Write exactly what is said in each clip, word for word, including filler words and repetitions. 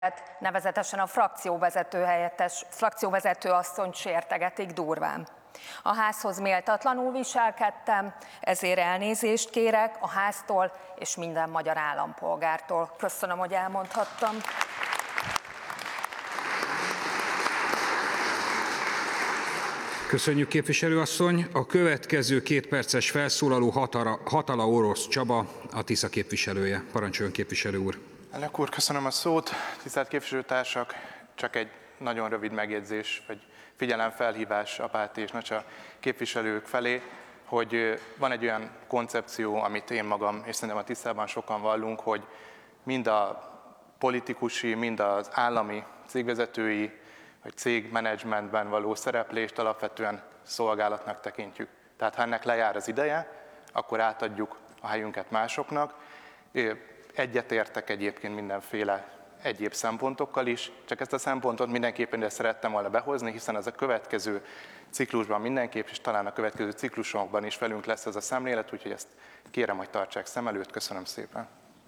nevezetesen a frakcióvezető helyettes, frakcióvezető asszonyt sértegetik durván. A házhoz méltatlanul viselkedtem, ezért elnézést kérek a háztól és minden magyar állampolgártól. Köszönöm, hogy elmondhattam. Köszönjük, képviselőasszony. A következő kétperces felszólaló Hatala, Hatala Orosz Csaba, a Tisza képviselője. Parancsoljon, képviselő úr. Elnök úr, köszönöm a szót. Tisztelt képviselőtársak, csak egy nagyon rövid megjegyzés, vagy figyelemfelhívás Apáti és Nacsa képviselők felé, hogy van egy olyan koncepció, amit én magam, és szerintem a Tiszában sokan vallunk, hogy mind a politikusi, mind az állami cégvezetői, vagy cégmenedzsmentben való szereplést alapvetően szolgálatnak tekintjük. Tehát ha ennek lejár az ideje, akkor átadjuk a helyünket másoknak. Egyetértek egyébként mindenféle egyéb szempontokkal is, csak ezt a szempontot mindenképpen ide szerettem volna behozni, hiszen az a következő ciklusban mindenképp, és talán a következő ciklusokban is velünk lesz ez a szemlélet, úgyhogy ezt kérem, hogy tartsák szem előtt. Köszönöm szépen.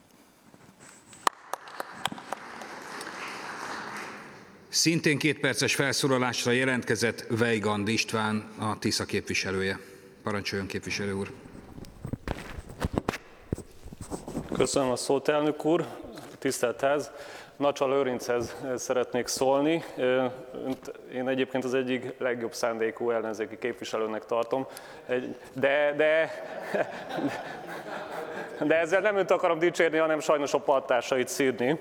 Szintén kétperces felszólalásra jelentkezett Weigand István, a Tisza képviselője. Parancsoljon, képviselő úr. Köszönöm a szót, elnök úr. Tisztelt ház! Nacsa Lőrinchez szeretnék szólni. Én egyébként az egyik legjobb szándékú ellenzéki képviselőnek tartom, de, de, de ezzel nem önt akarom dicsérni, hanem sajnos a parttársait szídni.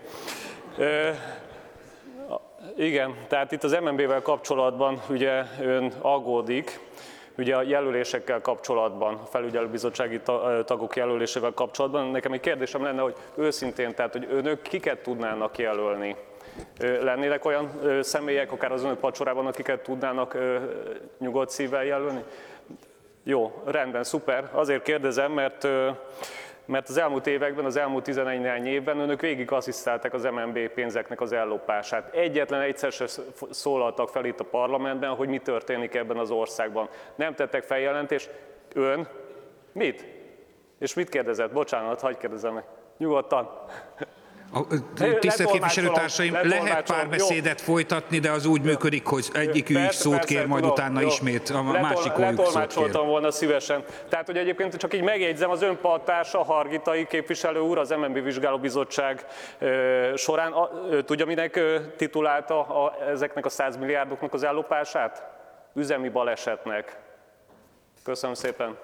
Igen, tehát itt az em en bé-vel kapcsolatban ugye ön aggódik, ugye a jelölésekkel kapcsolatban, a felügyelőbizottsági tagok jelölésével kapcsolatban. Nekem egy kérdésem lenne, hogy őszintén, tehát hogy önök kiket tudnának jelölni? Lennének olyan személyek, akár az önök pacsorában, akiket tudnának nyugodt szívvel jelölni? Jó, rendben, szuper. Azért kérdezem, mert mert az elmúlt években, az elmúlt tizenegy évben önök végig asszisztálták az em en bé pénzeknek az ellopását. Egyetlen egyszer se szólaltak fel itt a parlamentben, hogy mi történik ebben az országban. Nem tettek feljelentést. Ön mit? És mit kérdezett? Bocsánat, hagyj kérdezem meg. Nyugodtan. A, tisztelt képviselőtársaim, lehet párbeszédet folytatni, de az úgy működik, hogy egyikük is szót kér, majd utána jó, ismét a másik újjuk szót kér. Volna szívesen. Tehát, hogy egyébként csak így megjegyzem, az ön partársa, Hargitai képviselő úr, az em en bé vizsgálóbizottság során, a, tudja, minek titulálta a, ezeknek a száz milliárdoknak az ellopását? Üzemi balesetnek. Köszönöm szépen.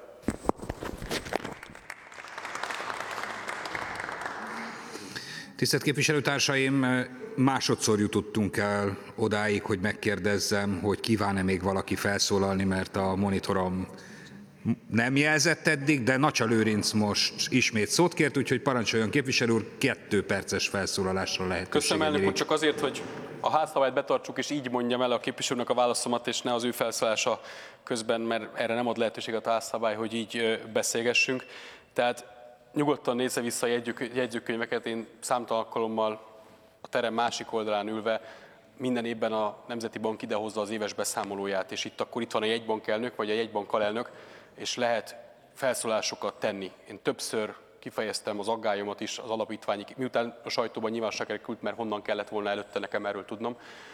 Tisztelt képviselőtársaim, másodszor jutottunk el odáig, hogy megkérdezzem, hogy kíván-e még valaki felszólalni, mert a monitorom nem jelzett eddig, de Nacsa Lőrinc most ismét szót kért, úgyhogy parancsoljon, képviselő úr, kettő perces felszólalásra lehetősége. Köszönöm, elnök úr, csak azért, hogy a házszabályt betartsuk, és így mondjam el a képviselőnek a válaszomat, és ne az ő felszólása közben, mert erre nem ad lehetőséget a házszabály, hogy így beszélgessünk. Tehát nyugodtan nézze vissza a jegyzőkönyveket, én számtalan alkalommal a terem másik oldalán ülve minden évben a Nemzeti Bank idehozza az éves beszámolóját, és itt akkor itt van a jegybank elnök, vagy a jegybank alelnök, és lehet felszólásokat tenni. Én többször kifejeztem az aggályomat is az alapítványi, miután a sajtóban nyilvánosságra került, mert honnan kellett volna előtte nekem erről tudnom.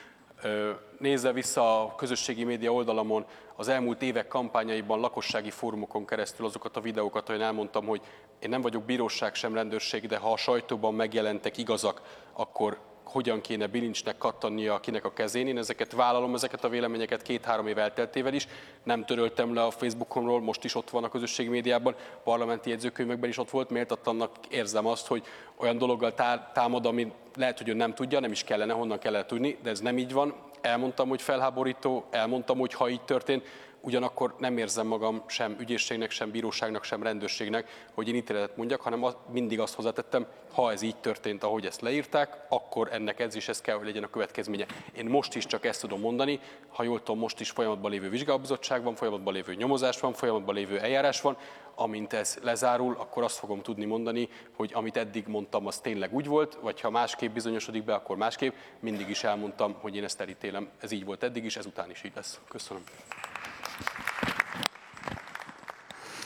Nézze vissza a közösségi média oldalamon az elmúlt évek kampányaiban, lakossági fórumokon keresztül azokat a videókat, ahol én elmondtam, hogy én nem vagyok bíróság, sem rendőrség, de ha a sajtóban megjelentek igazak, akkor hogyan kéne bilincsnek kattannia kinek a kezén. Én ezeket vállalom, ezeket a véleményeket két-három év elteltével is. Nem töröltem le a Facebookomról, most is ott van a közösségi médiában, parlamenti jegyzőkönyvekben is ott volt. Méltatlannak érzem azt, hogy olyan dologgal támad, ami lehet, hogy ön nem tudja, nem is kellene, honnan kellene tudni, de ez nem így van. Elmondtam, hogy felháborító, elmondtam, hogy ha így történt, ugyanakkor nem érzem magam sem ügyészségnek, sem bíróságnak, sem rendőrségnek, hogy én ítéletet mondjak, hanem az, mindig azt hozzátettem, ha ez így történt, ahogy ezt leírták, akkor ennek ez is ez kell, hogy legyen a következménye. Én most is csak ezt tudom mondani, ha jól tudom, most is folyamatban lévő vizsgálóbizottság van, folyamatban lévő nyomozás van, folyamatban lévő eljárás van, amint ez lezárul, akkor azt fogom tudni mondani, hogy amit eddig mondtam, az tényleg úgy volt, vagy ha másképp bizonyosodik be, akkor másképp. Mindig is elmondtam, hogy én ezt elítélem, ez így volt eddig is, ezután is így lesz. Köszönöm.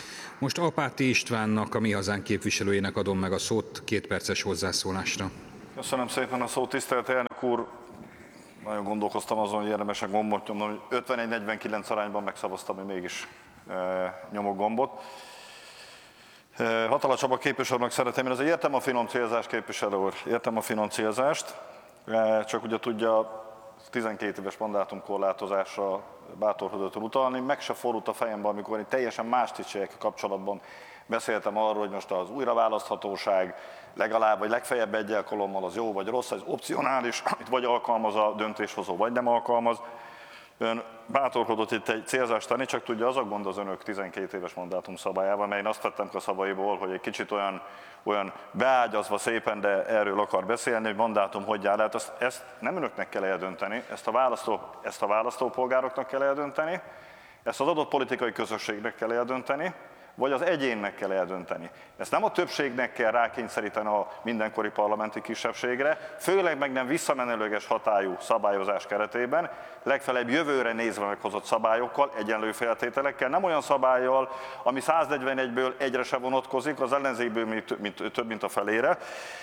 Most Apáti Istvánnak, a Mi Hazánk képviselőjének adom meg a szót két perces hozzászólásra. Köszönöm szépen a szót, tisztelt elnök úr! Nagyon gondolkoztam azon, hogy érdemesen gombot nyomnom, hogy ötvenegy negyvenkilenc arányban megszavaztam, hogy mégis e, nyomok gombot. E, Hatala Csaba képviselőnek szeretném, én azért értem a finom célzást, képviselő úr, értem a finom célzást, e, csak ugye tudja, tizenkét éves mandátumkorlátozásra bátorkodott utalni, meg se fordult a fejembe, amikor egy teljesen más tisztségekkel kapcsolatban beszéltem arról, hogy most az újraválaszthatóság legalább, vagy legfeljebb egy alkalommal az jó vagy rossz, ez opcionális, amit vagy alkalmaz a döntéshozó, vagy nem alkalmaz. Ön bátorkodott itt egy célzást tenni, csak tudja, az a gond az önök tizenkét éves mandátum szabályával, mert én azt vettem a szavaiból, hogy egy kicsit olyan, olyan beágyazva szépen, de erről akar beszélni, hogy mandátum hogy áll. Hát ezt, ezt nem önöknek kell eldönteni, ezt a, választó, ezt a választópolgároknak kell eldönteni, ezt az adott politikai közösségnek kell eldönteni, vagy az egyénnek kell eldönteni. Ezt nem a többségnek kell rákényszeríteni a mindenkori parlamenti kisebbségre, főleg meg nem visszamenőleges hatályú szabályozás keretében, legfeljebb jövőre nézve meghozott szabályokkal, egyenlő feltételekkel, nem olyan szabállyal, ami száznegyvenegyből egyre se vonatkozik, az ellenzékből mint, mint, több mint a felére.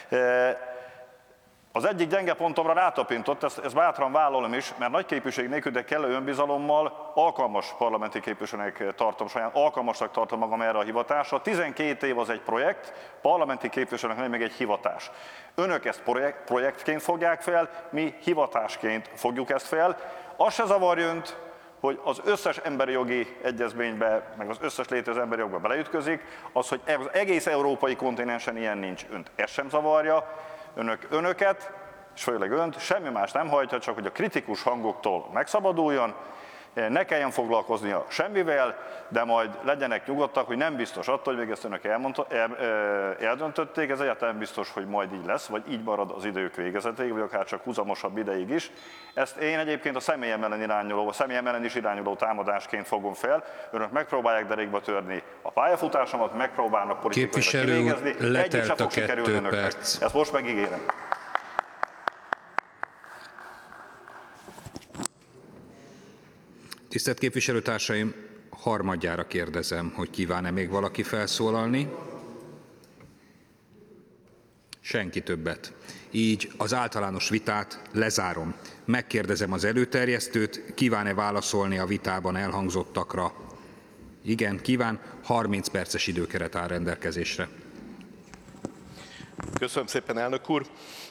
Az egyik gyenge pontomra rátapintott, ezt, ezt bátran vállalom is, mert nagy képviség nélkül, de kellő önbizalommal alkalmas parlamenti képviselőnek tartom, saját alkalmasnak tartom magam erre a hivatásra. tizenkét év az egy projekt, parlamenti képviselőnek nem még egy hivatás. Önök ezt projekt, projektként fogják fel, mi hivatásként fogjuk ezt fel. Az se zavarja önt, hogy az összes emberi jogi egyezménybe, meg az összes létező emberi jogba beleütközik, az, hogy az egész európai kontinensen ilyen nincs, önt ez sem zavarja. Önök, önöket, és főleg önt, semmi más nem hajtja, csak hogy a kritikus hangoktól megszabaduljon, ne kelljen foglalkoznia semmivel, de majd legyenek nyugodtak, hogy nem biztos attól, hogy még ezt önök elmondta, el, eldöntötték, ez egyáltalán biztos, hogy majd így lesz, vagy így marad az idők végezetéig, vagy akár csak húzamosabb ideig is. Ezt én egyébként a személyem ellen irányuló, a személyem ellen is irányuló támadásként fogom fel. Önök megpróbálják derékba törni a pályafutásomat, megpróbálnak politikailag kivégezni, egyik sem fog sikerülni önöknek. Ezt most megígérem. Tisztelt képviselőtársaim, harmadjára kérdezem, hogy kíván-e még valaki felszólalni? Senki többet. Így az általános vitát lezárom. Megkérdezem az előterjesztőt, kíván-e válaszolni a vitában elhangzottakra? Igen, kíván. harminc perces időkeret áll rendelkezésre. Köszönöm szépen, elnök úr.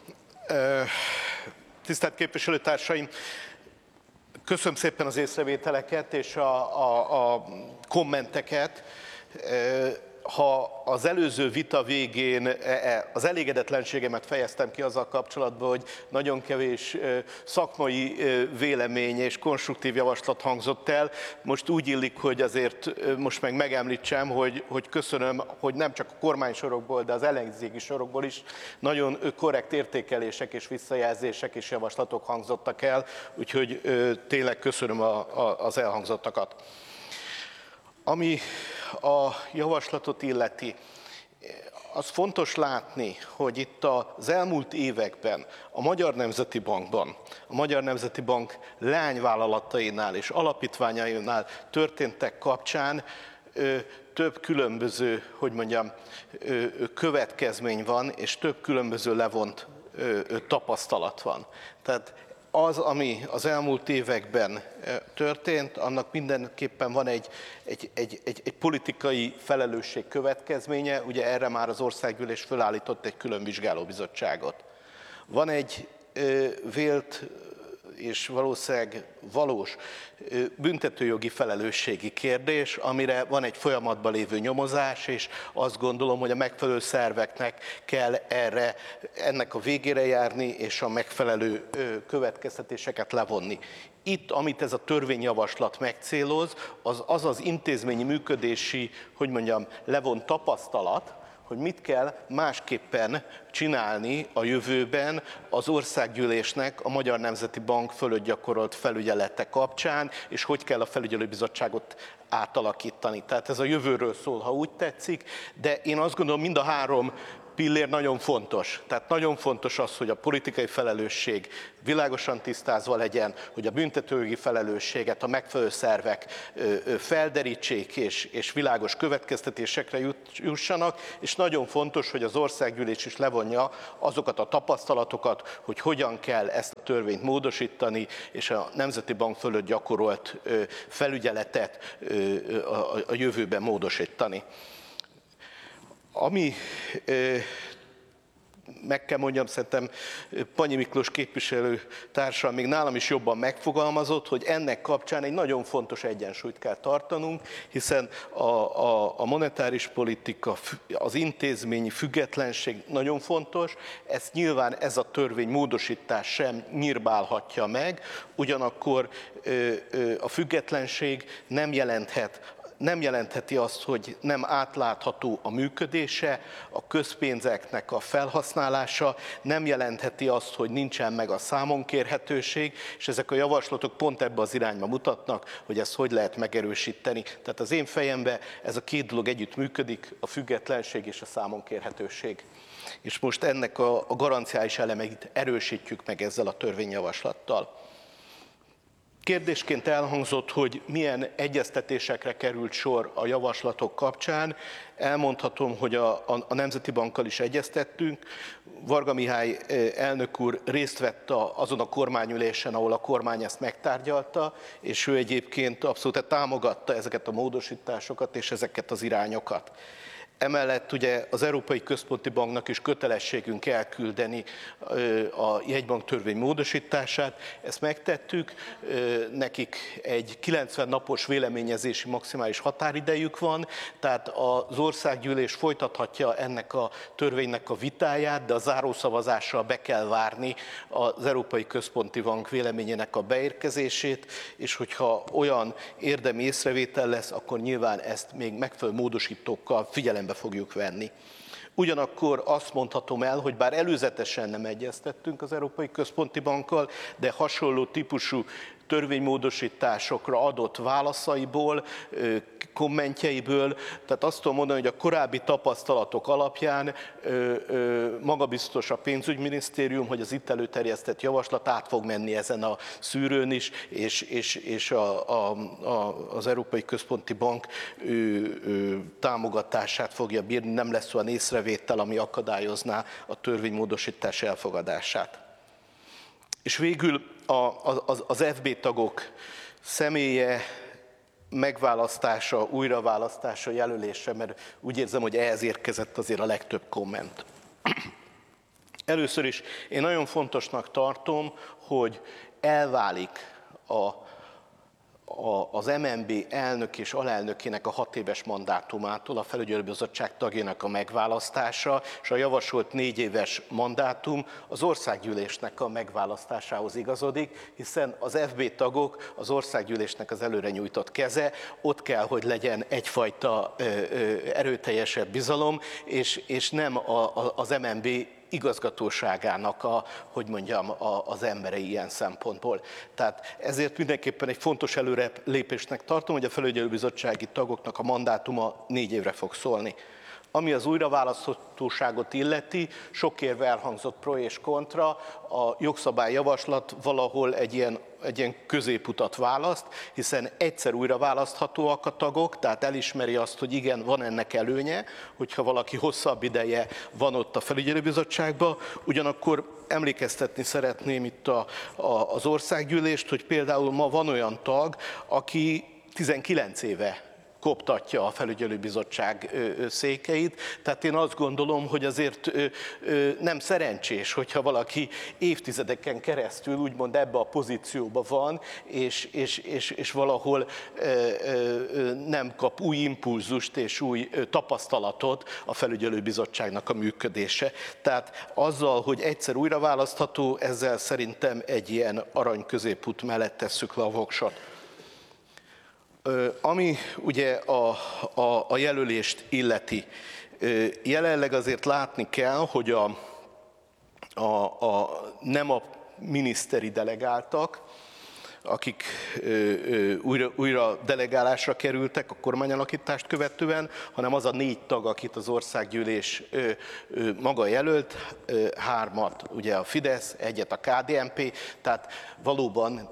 Tisztelt képviselőtársaim! Köszönöm szépen az észrevételeket és a, a, a kommenteket. Ha az előző vita végén az elégedetlenségemet fejeztem ki azzal kapcsolatban, hogy nagyon kevés szakmai vélemény és konstruktív javaslat hangzott el, most úgy illik, hogy azért most meg megemlítsem, hogy, hogy köszönöm, hogy nem csak a kormánysorokból, de az ellenzéki sorokból is nagyon korrekt értékelések és visszajelzések és javaslatok hangzottak el, úgyhogy tényleg köszönöm a, a, az elhangzottakat. Ami a javaslatot illeti, az fontos látni, hogy itt az elmúlt években a Magyar Nemzeti Bankban, a Magyar Nemzeti Bank leányvállalatainál és alapítványainál történtek kapcsán több különböző, hogy mondjam, következmény van, és több különböző levont tapasztalat van. Tehát az, ami az elmúlt években történt, annak mindenképpen van egy, egy, egy, egy, egy politikai felelősség következménye, ugye erre már az Országgyűlés fölállított egy külön vizsgálóbizottságot. Van egy ö, vélt és valószínűleg valós büntetőjogi felelősségi kérdés, amire van egy folyamatban lévő nyomozás, és azt gondolom, hogy a megfelelő szerveknek kell erre, ennek a végére járni, és a megfelelő következtetéseket levonni. Itt, amit ez a törvényjavaslat megcéloz, az az az intézményi működési, hogy mondjam, levont tapasztalat, hogy mit kell másképpen csinálni a jövőben az Országgyűlésnek a Magyar Nemzeti Bank fölött gyakorolt felügyelete kapcsán, és hogy kell a felügyelőbizottságot átalakítani. Tehát ez a jövőről szól, ha úgy tetszik, de én azt gondolom, mind a három pillér nagyon fontos. Tehát nagyon fontos az, hogy a politikai felelősség világosan tisztázva legyen, hogy a büntetőjogi felelősséget a megfelelő szervek felderítsék és, és világos következtetésekre jussanak, és nagyon fontos, hogy az országgyűlés is levonja azokat a tapasztalatokat, hogy hogyan kell ezt a törvényt módosítani, és a Nemzeti Bank fölött gyakorolt felügyeletet a jövőben módosítani. Ami meg kell mondjam, szerintem Panyi Miklós képviselő társam még nálam is jobban megfogalmazott, hogy ennek kapcsán egy nagyon fontos egyensúlyt kell tartanunk, hiszen a, a, a monetáris politika, az intézményi függetlenség nagyon fontos, ezt nyilván ez a törvény módosítás sem nyírbálhatja meg, ugyanakkor a függetlenség nem jelenthet nem jelentheti azt, hogy nem átlátható a működése, a közpénzeknek a felhasználása, nem jelentheti azt, hogy nincsen meg a számonkérhetőség, és ezek a javaslatok pont ebbe az irányba mutatnak, hogy ezt hogy lehet megerősíteni. Tehát az én fejemben ez a két dolog együtt működik, a függetlenség és a számonkérhetőség. És most ennek a garanciális elemeit erősítjük meg ezzel a törvényjavaslattal. Kérdésként elhangzott, hogy milyen egyeztetésekre került sor a javaslatok kapcsán. Elmondhatom, hogy a, a, a Nemzeti Bankkal is egyeztettünk. Varga Mihály elnök úr részt vett a, azon a kormányülésen, ahol a kormány ezt megtárgyalta, és ő egyébként abszolút támogatta ezeket a módosításokat és ezeket az irányokat. Emellett ugye az Európai Központi Banknak is kötelességünk elküldeni a jegybank törvény módosítását, ezt megtettük, nekik egy kilencven napos véleményezési maximális határidejük van, tehát az országgyűlés folytathatja ennek a törvénynek a vitáját, de a zárószavazással be kell várni az Európai Központi Bank véleményének a beérkezését, és hogyha olyan érdemi észrevétel lesz, akkor nyilván ezt még megfelelő módosítókkal figyelembe fogjuk venni. Ugyanakkor azt mondhatom el, hogy bár előzetesen nem egyeztettünk az Európai Központi Bankkal, de hasonló típusú törvénymódosításokra adott válaszaiból, kommentjeiből, tehát azt tudom mondani, hogy a korábbi tapasztalatok alapján magabiztos a pénzügyminisztérium, hogy az itt előterjesztett javaslat át fog menni ezen a szűrőn is, és, és, és a, a, a, az Európai Központi Bank ő, ő, támogatását fogja bírni, nem lesz olyan észrevétel, ami akadályozná a törvénymódosítás elfogadását. És végül az, az ef bé tagok személye megválasztása, újraválasztása, jelölése, mert úgy érzem, hogy ehhez érkezett azért a legtöbb komment. Először is én nagyon fontosnak tartom, hogy elválik a, a, az em en bé elnök és alelnökének a hat éves mandátumától, a felügyelőbizottság tagjának a megválasztása, és a javasolt négy éves mandátum az országgyűlésnek a megválasztásához igazodik, hiszen az ef bé tagok az országgyűlésnek az előre nyújtott keze, ott kell, hogy legyen egyfajta ö, ö, erőteljesebb bizalom, és, és nem a, a, az em en bé igazgatóságának a, hogy mondjam, a, az emberei ilyen szempontból. Tehát ezért mindenképpen egy fontos előrelépésnek tartom, hogy a felügyelőbizottsági tagoknak a mandátuma négy évre fog szólni. Ami az újraválaszthatóságot illeti, sok érve elhangzott pro és kontra, a jogszabályjavaslat valahol egy ilyen, egy ilyen középutat választ, hiszen egyszer újra választhatóak a tagok, tehát elismeri azt, hogy igen, van ennek előnye, hogyha valaki hosszabb ideje van ott a felügyelőbizottságban, ugyanakkor emlékeztetni szeretném itt a, a, az országgyűlést, hogy például ma van olyan tag, aki tizenkilenc éve koptatja a felügyelőbizottság székeit. Tehát én azt gondolom, hogy azért nem szerencsés, hogyha valaki évtizedeken keresztül úgymond ebbe a pozícióba van, és, és, és, és valahol nem kap új impulzust és új tapasztalatot a felügyelőbizottságnak a működése. Tehát azzal, hogy egyszer újra választható, ezzel szerintem egy ilyen arany középút mellett tesszük le a voksot. Ami ugye a, a, a jelölést illeti, jelenleg azért látni kell, hogy a, a, a, nem a miniszteri delegáltak, akik újra, újra delegálásra kerültek a kormányalakítást követően, hanem az a négy tag, akit az országgyűlés maga jelölt, hármat ugye a Fidesz, egyet a ká dé en pé, tehát valóban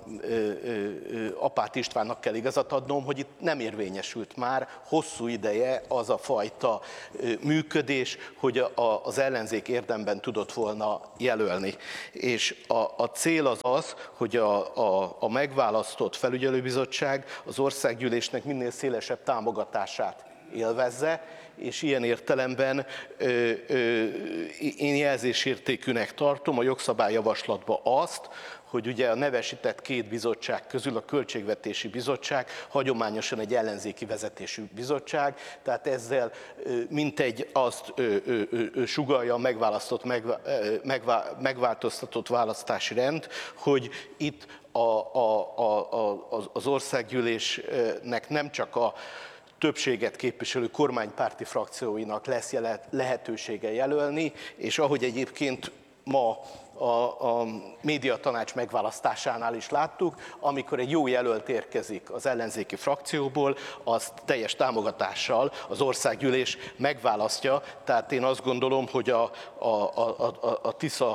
Apát Istvánnak kell igazat adnom, hogy itt nem érvényesült már hosszú ideje az a fajta működés, hogy az ellenzék érdemben tudott volna jelölni. És a, a cél az az, hogy a, a, a megválasztott felügyelőbizottság az országgyűlésnek minél szélesebb támogatását élvezze, és ilyen értelemben ö, ö, én jelzésértékűnek tartom a jogszabályjavaslatban azt, hogy ugye a nevesített két bizottság közül a Költségvetési Bizottság hagyományosan egy ellenzéki vezetésű bizottság, tehát ezzel mintegy azt ö, ö, ö, sugallja a megválasztott, megvá, megvá, megváltoztatott választási rend, hogy itt a, a, a, a, az országgyűlésnek nem csak a többséget képviselő kormánypárti frakcióinak lesz lehetősége jelölni, és ahogy egyébként ma a, a médiatanács megválasztásánál is láttuk, amikor egy jó jelölt érkezik az ellenzéki frakcióból, azt teljes támogatással az országgyűlés megválasztja. Tehát én azt gondolom, hogy a, a, a, a, a Tisza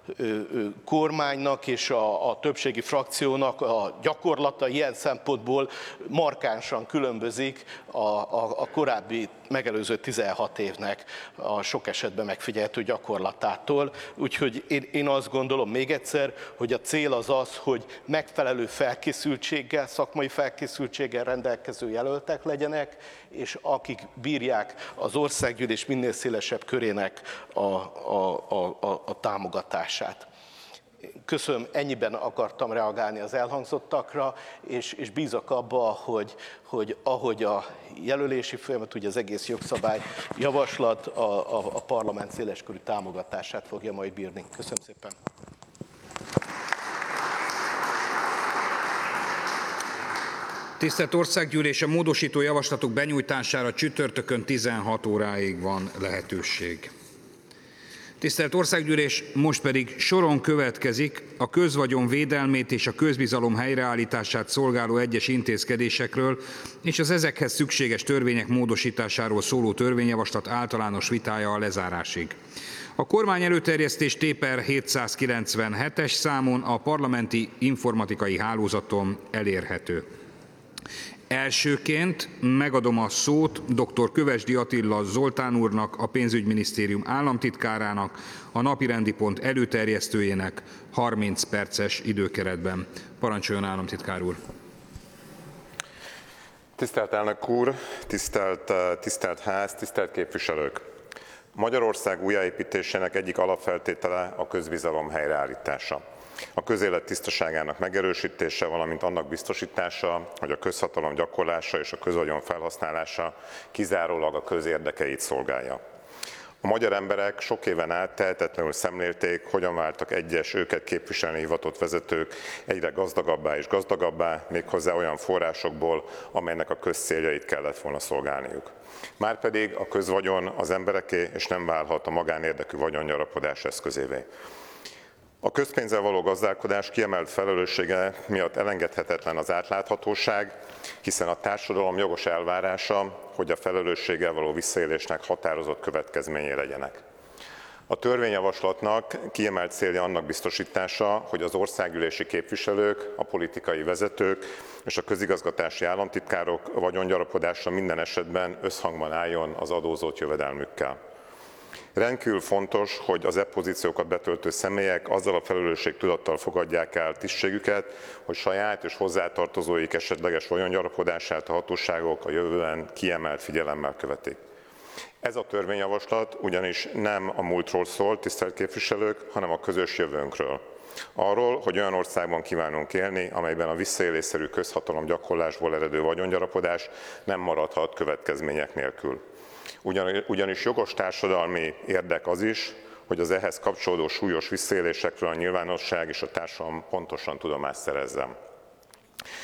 kormánynak és a, a többségi frakciónak a gyakorlata ilyen szempontból markánsan különbözik a, a, a korábbi megelőző tizenhat évnek a sok esetben megfigyelhető gyakorlatától. Úgyhogy én, én azt gondolom még egyszer, hogy a cél az az, hogy megfelelő felkészültséggel, szakmai felkészültséggel rendelkező jelöltek legyenek, és akik bírják az országgyűlés minél szélesebb körének a, a, a, a, a támogatását. Köszönöm, ennyiben akartam reagálni az elhangzottakra, és, és bízok abba, hogy, hogy ahogy a jelölési folyamat, ugye az egész jogszabály javaslat a, a, a parlament széleskörű támogatását fogja majd bírni. Köszönöm szépen. Tisztelt Országgyűlés, a módosító javaslatok benyújtására csütörtökön tizenhat óráig van lehetőség. Tisztelt Országgyűlés, most pedig soron következik a közvagyon védelmét és a közbizalom helyreállítását szolgáló egyes intézkedésekről és az ezekhez szükséges törvények módosításáról szóló törvényjavaslat általános vitája a lezárásig. A kormány előterjesztés T per hétszázkilencvenhetes számon a parlamenti informatikai hálózaton elérhető. Elsőként megadom a szót dr. Kövesdi Attila Zoltán úrnak, a pénzügyminisztérium államtitkárának, a napirendi pont előterjesztőjének harminc perces időkeretben. Parancsoljon, államtitkár úr! Tisztelt elnök úr, tisztelt, tisztelt ház, tisztelt képviselők! Magyarország újjáépítésének egyik alapfeltétele a közbizalom helyreállítása. A közélet tisztaságának megerősítése, valamint annak biztosítása, hogy a közhatalom gyakorlása és a közvagyon felhasználása kizárólag a közérdekeit szolgálja. A magyar emberek sok éven át tehetetlenül szemlélték, hogyan váltak egyes őket képviselni hivatott vezetők egyre gazdagabbá és gazdagabbá, méghozzá olyan forrásokból, amelynek a közcéljait kellett volna szolgálniuk. Márpedig a közvagyon az embereké, és nem válhat a magánérdekű vagyongyarapodás eszközévé. A közpénzzel való gazdálkodás kiemelt felelőssége miatt elengedhetetlen az átláthatóság, hiszen a társadalom jogos elvárása, hogy a felelősséggel való visszaélésnek határozott következményei legyenek. A törvényjavaslatnak kiemelt célja annak biztosítása, hogy az országgyűlési képviselők, a politikai vezetők és a közigazgatási államtitkárok vagyongyarapodása minden esetben összhangban álljon az adózott jövedelmükkel. Rendkívül fontos, hogy az e pozíciókat betöltő személyek azzal a felelősségtudattal fogadják el tisztségüket, hogy saját és hozzátartozóik esetleges vagyongyarapodását a hatóságok a jövőben kiemelt figyelemmel követik. Ez a törvényjavaslat ugyanis nem a múltról szól, tisztelt képviselők, hanem a közös jövőnkről. Arról, hogy olyan országban kívánunk élni, amelyben a visszaélésszerű közhatalom gyakorlásból eredő vagyongyarapodás nem maradhat következmények nélkül. Ugyanis jogos társadalmi érdek az is, hogy az ehhez kapcsolódó súlyos visszaélésekről a nyilvánosság és a társadalom pontosan tudomást szerezzen.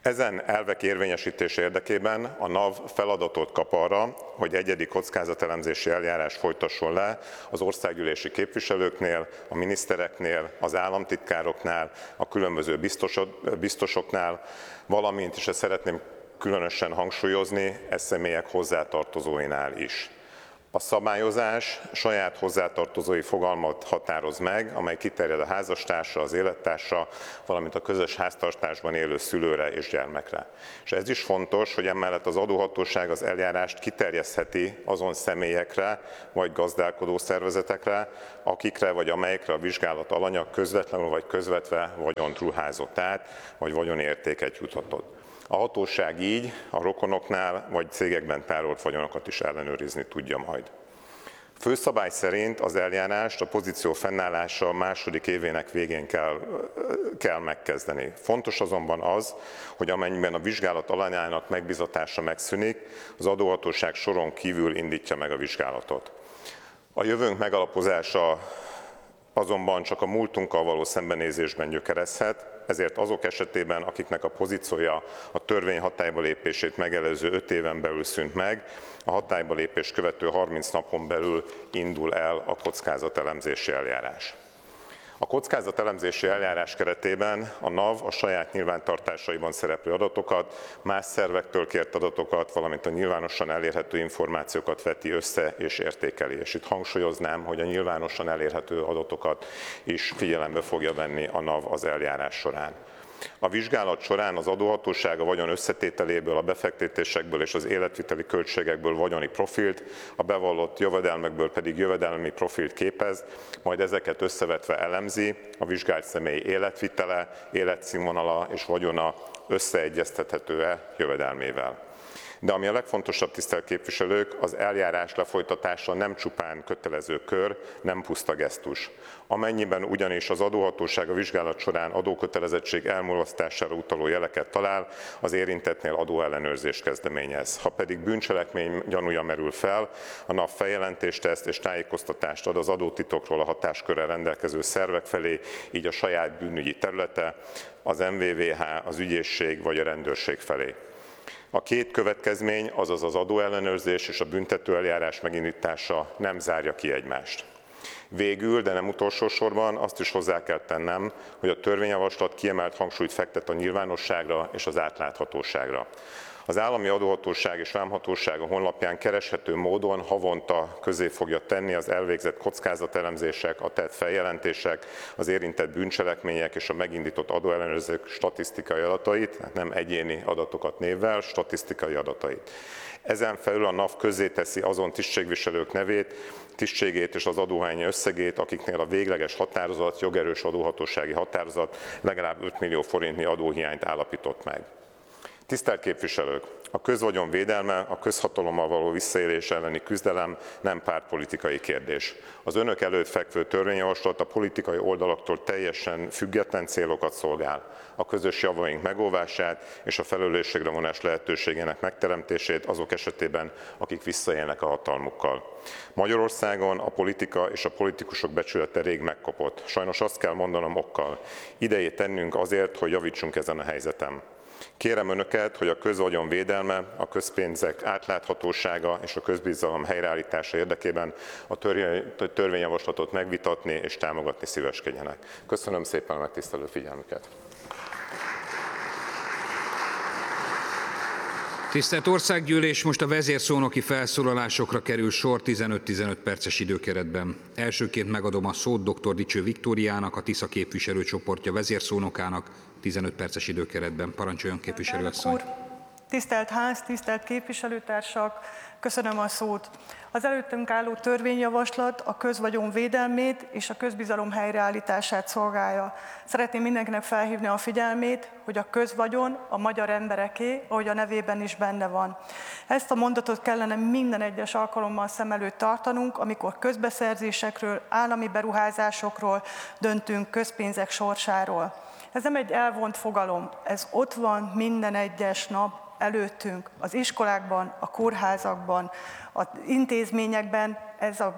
Ezen elvek érvényesítése érdekében a NAV feladatot kap arra, hogy egyedi kockázatelemzési eljárás folytasson le az országgyűlési képviselőknél, a minisztereknél, az államtitkároknál, a különböző biztosoknál, valamint, és ezt szeretném különösen hangsúlyozni, e személyek hozzátartozóinál is. A szabályozás saját hozzátartozói fogalmat határoz meg, amely kiterjed a házastársra, az élettársra, valamint a közös háztartásban élő szülőre és gyermekre. És ez is fontos, hogy emellett az adóhatóság az eljárást kiterjesztheti azon személyekre vagy gazdálkodó szervezetekre, akikre vagy amelyekre a vizsgálat alanya közvetlenül vagy közvetve vagyont ruházott át, vagy vagyonértéket juthatott. A hatóság így a rokonoknál vagy cégekben tárolt vagyonokat is ellenőrizni tudja majd. Főszabály szerint az eljárást a pozíció fennállása második évének végén kell, kell megkezdeni. Fontos azonban az, hogy amennyiben a vizsgálat alanyának megbizatása megszűnik, az adóhatóság soron kívül indítja meg a vizsgálatot. A jövőnk megalapozása azonban csak a múltunkkal való szembenézésben gyökerezhet, ezért azok esetében, akiknek a pozíciója a törvény hatályba lépését megelőző öt éven belül szűnt meg, a hatályba lépés követő harminc napon belül indul el a kockázatelemzési eljárás. A kockázatelemzési eljárás keretében a NAV a saját nyilvántartásaiban szereplő adatokat, más szervektől kért adatokat, valamint a nyilvánosan elérhető információkat veti össze és értékeli. És itt hangsúlyoznám, hogy a nyilvánosan elérhető adatokat is figyelembe fogja venni a NAV az eljárás során. A vizsgálat során az adóhatóság a vagyon összetételéből, a befektetésekből és az életviteli költségekből vagyoni profilt, a bevallott jövedelmekből pedig jövedelmi profilt képez, majd ezeket összevetve elemzi, a vizsgált személy életvitele, életszínvonala és vagyona összeegyeztethető-e jövedelmével. De ami a legfontosabb, tisztelt képviselők, az eljárás lefolytatása nem csupán kötelező kör, nem puszta gesztus. Amennyiben ugyanis az adóhatóság a vizsgálat során adókötelezettség elmulasztására utaló jeleket talál, az érintettnél adóellenőrzést kezdeményez. Ha pedig bűncselekmény gyanúja merül fel, a NAV feljelentést tesz és tájékoztatást ad az adótitokról a hatáskörrel rendelkező szervek felé, így a saját bűnügyi területe, az em vé vé há, az ügyészség vagy a rendőrség felé. A két következmény, azaz az adóellenőrzés és a büntetőeljárás megindítása nem zárja ki egymást. Végül, de nem utolsó sorban azt is hozzá kell tennem, hogy a törvényjavaslat kiemelt hangsúlyt fektet a nyilvánosságra és az átláthatóságra. Az állami adóhatóság és vámhatóság a honlapján kereshető módon havonta közé fogja tenni az elvégzett kockázatelemzések, a tett feljelentések, az érintett bűncselekmények és a megindított adóellenőrzők statisztikai adatait, nem egyéni adatokat névvel, statisztikai adatait. Ezen felül a NAV közzéteszi azon tisztségviselők nevét, tisztségét és az adóhány összegét, akiknél a végleges határozat, jogerős adóhatósági határozat legalább öt millió forintnyi adóhiányt állapított meg. Tisztelt képviselők! A közvagyon védelme, a közhatalommal való visszaélés elleni küzdelem nem pártpolitikai kérdés. Az önök előtt fekvő törvényjavaslat a politikai oldalaktól teljesen független célokat szolgál. A közös javaink megóvását és a felelősségre vonás lehetőségének megteremtését azok esetében, akik visszaélnek a hatalmukkal. Magyarországon a politika és a politikusok becsülete rég megkopott. Sajnos azt kell mondanom okkal. Idejét tennünk azért, hogy javítsunk ezen a helyzeten. Kérem önöket, hogy a közvagyon védelme, a közpénzek átláthatósága és a közbizalom helyreállítása érdekében a törvényjavaslatot megvitatni és támogatni szíveskedjenek. Köszönöm szépen a megtisztelő figyelmüket. Tisztelt Országgyűlés, most a vezérszónoki felszólalásokra kerül sor tizenöt-tizenöt perces időkeretben. Elsőként megadom a szót dr. Dicső Viktóriának, a Tisza képviselőcsoportja vezérszónokának tizenöt perces időkeretben. Parancsoljon, képviselőasszony! Tisztelt Ház, tisztelt képviselőtársak, köszönöm a szót. Az előttünk álló törvényjavaslat a közvagyon védelmét és a közbizalom helyreállítását szolgálja. Szeretném mindenkinek felhívni a figyelmét, hogy a közvagyon a magyar embereké, ahogy a nevében is benne van. Ezt a mondatot kellene minden egyes alkalommal szem előtt tartanunk, amikor közbeszerzésekről, állami beruházásokról döntünk, közpénzek sorsáról. Ez nem egy elvont fogalom, ez ott van minden egyes nap előttünk, az iskolákban, a kórházakban, az intézményekben, ez a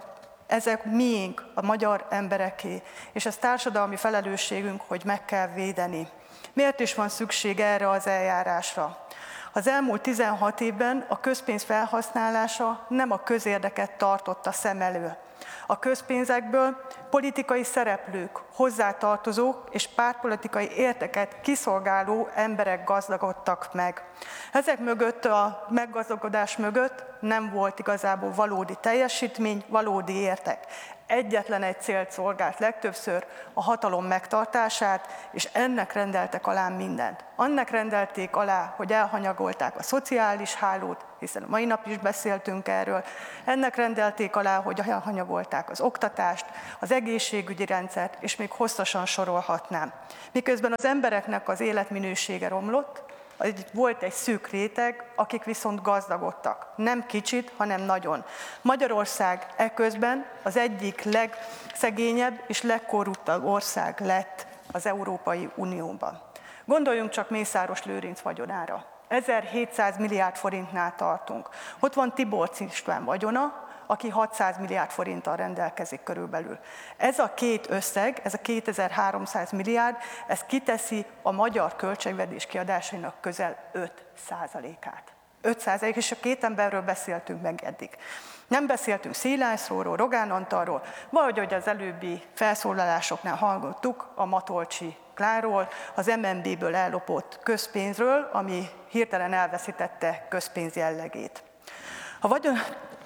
Ezek miénk, a magyar embereké, és ez társadalmi felelősségünk, hogy meg kell védeni. Miért is van szükség erre az eljárásra? Az elmúlt tizenhat évben a közpénz felhasználása nem a közérdeket tartotta szem elől. A közpénzekből politikai szereplők, hozzátartozók és pártpolitikai érteket kiszolgáló emberek gazdagodtak meg. Ezek mögött, a meggazdagodás mögött nem volt igazából valódi teljesítmény, valódi értek. Egyetlen egy célt szolgált legtöbbször, a hatalom megtartását, és ennek rendeltek alá mindent. Annak rendelték alá, hogy elhanyagolták a szociális hálót, hiszen a mai nap is beszéltünk erről. Ennek rendelték alá, hogy elhanyagolták az oktatást, az egészségügyi rendszert, és még hosszasan sorolhatnám. Miközben az embereknek az életminősége romlott, volt egy szűk réteg, akik viszont gazdagodtak. Nem kicsit, hanem nagyon. Magyarország eközben az egyik legszegényebb és legkorruptabb ország lett az Európai Unióban. Gondoljunk csak Mészáros Lőrinc vagyonára. ezerhétszáz milliárd forintnál tartunk. Ott van Tiborcz István vagyona, aki hatszáz milliárd forinttal rendelkezik körülbelül. Ez a két összeg, ez a kétezer-háromszáz milliárd, ez kiteszi a magyar költségvetés kiadásainak közel öt százalékát. öt százalék, és a két emberről beszéltünk meg eddig. Nem beszéltünk Szilágyról, Rogán Antalról, vagy ahogy az előbbi felszólalásoknál hallottuk, a Matolcsi Klárról, az em en bé-ből ellopott közpénzről, ami hirtelen elveszítette közpénz jellegét. A vagyon...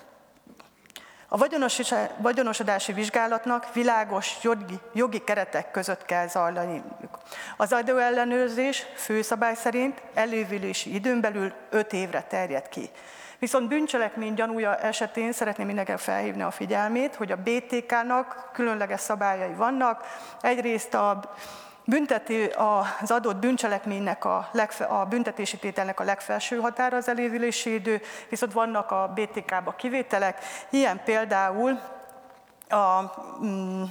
A vagyonosodási vizsgálatnak világos jogi, jogi keretek között kell zajlaniuk. Az adóellenőrzés főszabály szerint elővülési időn belül öt évre terjed ki. Viszont bűncselekmény gyanúja esetén szeretném mindenkinek felhívni a figyelmét, hogy a bé té ká-nak különleges szabályai vannak. Egyrészt a Bünteti az adott bűncselekménynek, a, legfe, a büntetési tételnek a legfelső határa az elévülési idő, viszont vannak a bé té ká-ba kivételek, ilyen például a mm,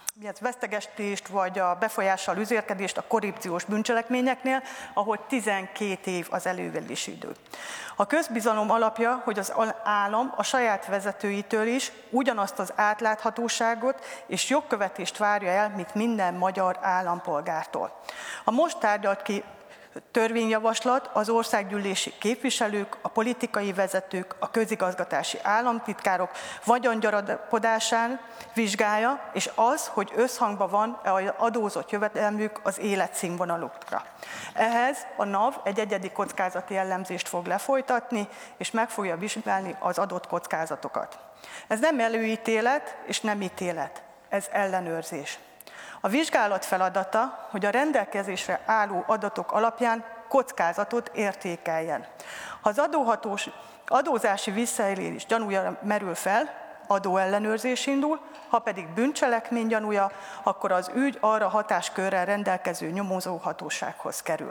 vesztegetést vagy a befolyással üzérkedést a korrupciós bűncselekményeknél, ahol tizenkét év az elővülési idő. A közbizalom alapja, hogy az állam a saját vezetőitől is ugyanazt az átláthatóságot és jogkövetést várja el, mint minden magyar állampolgártól. A most tárgyalt ki törvényjavaslat az országgyűlési képviselők, a politikai vezetők, a közigazgatási államtitkárok vagyongyarapodásán vizsgálja, és az, hogy összhangban van az adózott jövedelmük az életszínvonalukra. Ehhez a NAV egy egyedi kockázati elemzést fog lefolytatni, és meg fogja vizsgálni az adott kockázatokat. Ez nem előítélet és nem ítélet, ez ellenőrzés. A vizsgálat feladata, hogy a rendelkezésre álló adatok alapján kockázatot értékeljen. Ha az adóhatós, adózási visszaélés gyanúja merül fel, adóellenőrzés indul, ha pedig bűncselekmény gyanúja, akkor az ügy arra hatáskörrel rendelkező nyomozóhatósághoz kerül.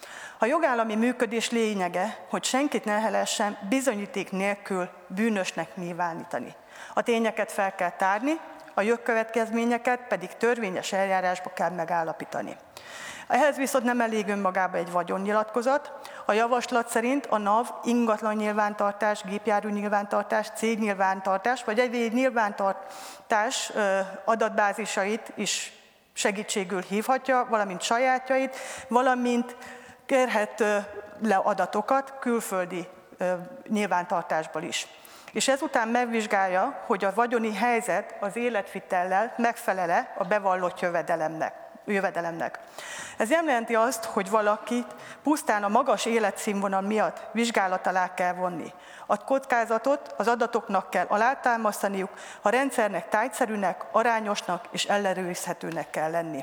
A jogállami működés lényege, hogy senkit ne lehessen bizonyíték nélkül bűnösnek nyilvánítani. A tényeket fel kell tárni, a jogkövetkezményeket pedig törvényes eljárásba kell megállapítani. Ehhez viszont nem elég önmagában egy vagyonnyilatkozat. A javaslat szerint a NAV ingatlan nyilvántartás, gépjármű nyilvántartás, cég nyilvántartás vagy egyéb nyilvántartás adatbázisait is segítségül hívhatja, valamint sajátjait, valamint kérhet le adatokat külföldi nyilvántartásból is. És ezután megvizsgálja, hogy a vagyoni helyzet az életvitellel megfelele a bevallott jövedelemnek. jövedelemnek. Ez nem jelenti azt, hogy valakit pusztán a magas életszínvonal miatt vizsgálat alá kell vonni. A kockázatot az adatoknak kell alátámasztaniuk, a rendszernek tájszerűnek, arányosnak és ellenőrizhetőnek kell lenni.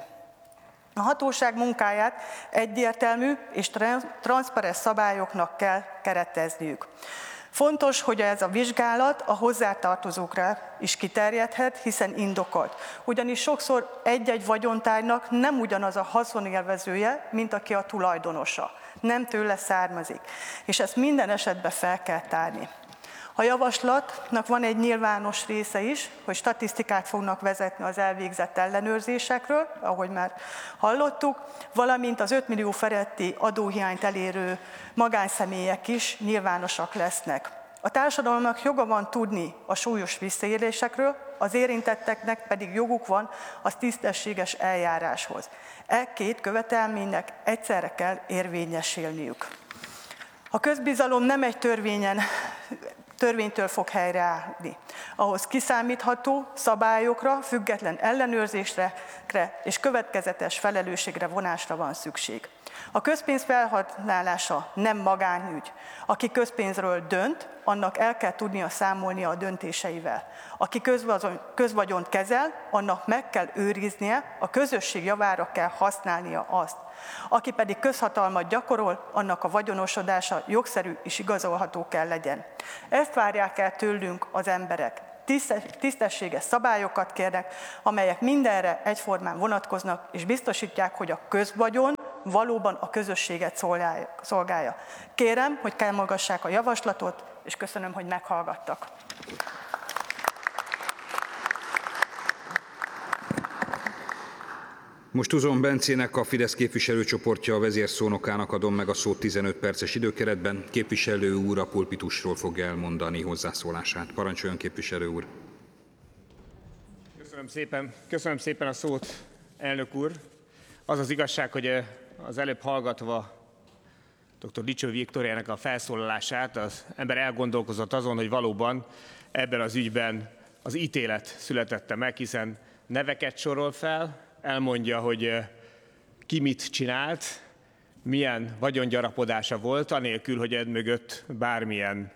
A hatóság munkáját egyértelmű és transzparens szabályoknak kell keretezniük. Fontos, hogy ez a vizsgálat a hozzátartozókra is kiterjedhet, hiszen indokolt. Ugyanis sokszor egy-egy vagyontárgynak nem ugyanaz a haszonélvezője, mint aki a tulajdonosa. Nem tőle származik. És ezt minden esetben fel kell tárni. A javaslatnak van egy nyilvános része is, hogy statisztikát fognak vezetni az elvégzett ellenőrzésekről, ahogy már hallottuk, valamint az öt millió feletti adóhiányt elérő magánszemélyek is nyilvánosak lesznek. A társadalomnak joga van tudni a súlyos visszaélésekről, az érintetteknek pedig joguk van a tisztességes eljáráshoz. E két követelménynek egyszerre kell érvényesülniük. A közbizalom nem egy törvényen, törvénytől fog helyreállni. Ahhoz kiszámítható szabályokra, független ellenőrzésre és következetes felelősségre vonásra van szükség. A közpénz felhasználása nem magánügy. Aki közpénzről dönt, annak el kell tudnia számolnia a döntéseivel. Aki közvagyont kezel, annak meg kell őriznie, a közösség javára kell használnia azt. Aki pedig közhatalmat gyakorol, annak a vagyonosodása jogszerű és igazolható kell legyen. Ezt várják el tőlünk az emberek. Tisztességes szabályokat kérnek, amelyek mindenre egyformán vonatkoznak, és biztosítják, hogy a közvagyon valóban a közösséget szolgálja. Kérem, hogy támogassák a javaslatot, és köszönöm, hogy meghallgattak. Most Uzon Bencének, a Fidesz képviselőcsoportja vezérszónokának adom meg a szót tizenöt perces időkeretben. Képviselő úr a pulpitusról fogja elmondani hozzászólását. Parancsoljon, képviselő úr! Köszönöm szépen, köszönöm szépen a szót, elnök úr! Az az igazság, hogy az előbb hallgatva dr. Dicső Viktóriának a felszólalását, az ember elgondolkozott azon, hogy valóban ebben az ügyben az ítélet születette meg, hiszen neveket sorol fel, elmondja, hogy ki mit csinált, milyen vagyongyarapodása volt, anélkül, hogy ed mögött bármilyen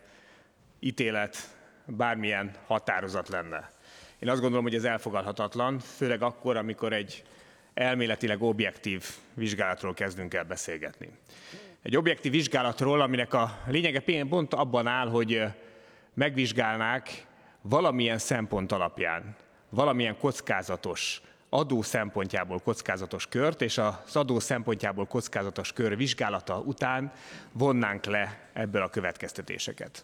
ítélet, bármilyen határozat lenne. Én azt gondolom, hogy ez elfogadhatatlan, főleg akkor, amikor egy elméletileg objektív vizsgálatról kezdünk el beszélgetni. Egy objektív vizsgálatról, aminek a lényege pont abban áll, hogy megvizsgálnák valamilyen szempont alapján, valamilyen kockázatos, adó szempontjából kockázatos kört, és az adó szempontjából kockázatos kör vizsgálata után vonnánk le ebből a következtetéseket.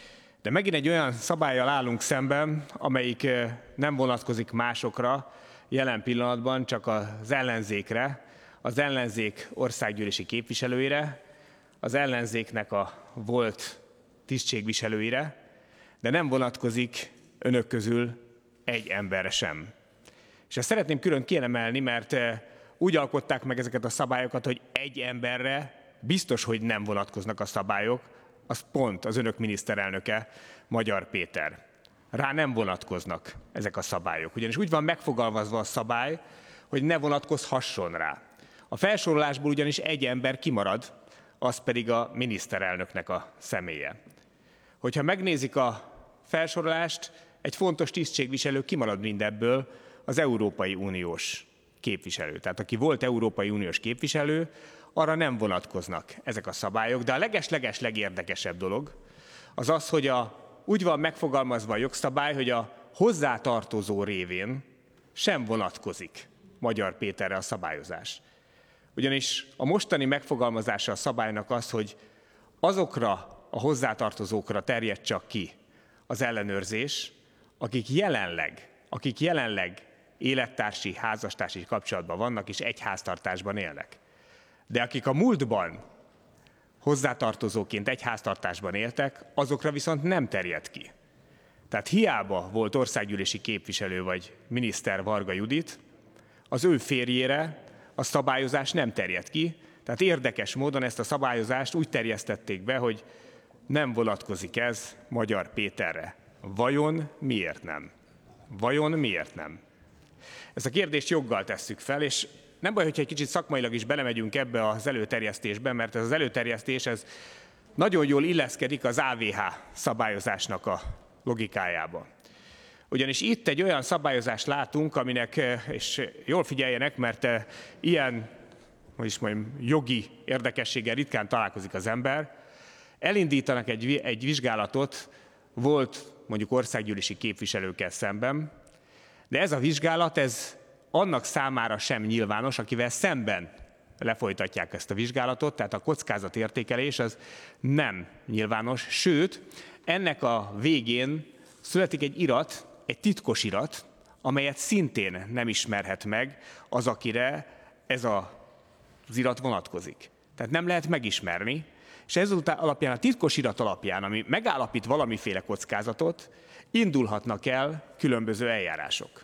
De megint egy olyan szabállyal állunk szemben, amelyik nem vonatkozik másokra, jelen pillanatban csak az ellenzékre, az ellenzék országgyűlési képviselőire, az ellenzéknek a volt tisztségviselőire, de nem vonatkozik önök közül egy emberre sem. És ezt szeretném külön kiemelni, mert úgy alkották meg ezeket a szabályokat, hogy egy emberre biztos, hogy nem vonatkoznak a szabályok, az pont az önök miniszterelnöke, Magyar Péter. Rá nem vonatkoznak ezek a szabályok. Ugyanis úgy van megfogalmazva a szabály, hogy ne vonatkozhasson rá. A felsorolásból ugyanis egy ember kimarad, az pedig a miniszterelnöknek a személye. Hogyha megnézik a felsorolást, egy fontos tisztségviselő kimarad mindebből, az Európai Uniós képviselő. Tehát aki volt Európai Uniós képviselő, arra nem vonatkoznak ezek a szabályok. De a leges-leges legérdekesebb dolog az az, hogy a, úgy van megfogalmazva a jogszabály, hogy a hozzátartozó révén sem vonatkozik Magyar Péterre a szabályozás. Ugyanis a mostani megfogalmazása a szabálynak az, hogy azokra a hozzátartozókra terjed csak ki az ellenőrzés, akik jelenleg, akik jelenleg élettársi, házastársi kapcsolatban vannak, és egy háztartásban élnek. De akik a múltban hozzátartozóként egy háztartásban éltek, azokra viszont nem terjed ki. Tehát hiába volt országgyűlési képviselő vagy miniszter Varga Judit, az ő férjére a szabályozás nem terjed ki, tehát érdekes módon ezt a szabályozást úgy terjesztették be, hogy nem vonatkozik ez Magyar Péterre. Vajon miért nem? Vajon miért nem? Ezt a kérdést joggal tesszük fel, és nem baj, hogyha egy kicsit szakmailag is belemegyünk ebbe az előterjesztésbe, mert ez az előterjesztés ez nagyon jól illeszkedik az á vé há szabályozásnak a logikájába. Ugyanis itt egy olyan szabályozást látunk, aminek, és jól figyeljenek, mert ilyen, hogy is mondjam, jogi érdekességgel ritkán találkozik az ember, elindítanak egy, egy vizsgálatot volt mondjuk országgyűlési képviselőkkel szemben, de ez a vizsgálat, ez annak számára sem nyilvános, akivel szemben lefolytatják ezt a vizsgálatot, tehát a kockázatértékelés az nem nyilvános, sőt, ennek a végén születik egy irat, egy titkos irat, amelyet szintén nem ismerhet meg az, akire ez a, az irat vonatkozik. Tehát nem lehet megismerni, És ezután alapján, a titkos irat alapján, ami megállapít valamiféle kockázatot, indulhatnak el különböző eljárások.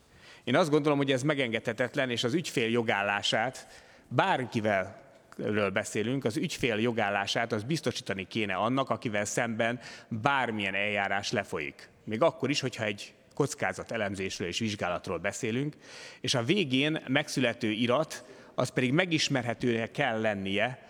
Én azt gondolom, hogy ez megengedhetetlen, és az ügyfél jogállását, bárkivel beszélünk, az ügyfél jogállását az biztosítani kéne annak, akivel szemben bármilyen eljárás lefolyik. Még akkor is, hogyha egy kockázat elemzésről és vizsgálatról beszélünk, és a végén megszülető irat, az pedig megismerhetőnek kell lennie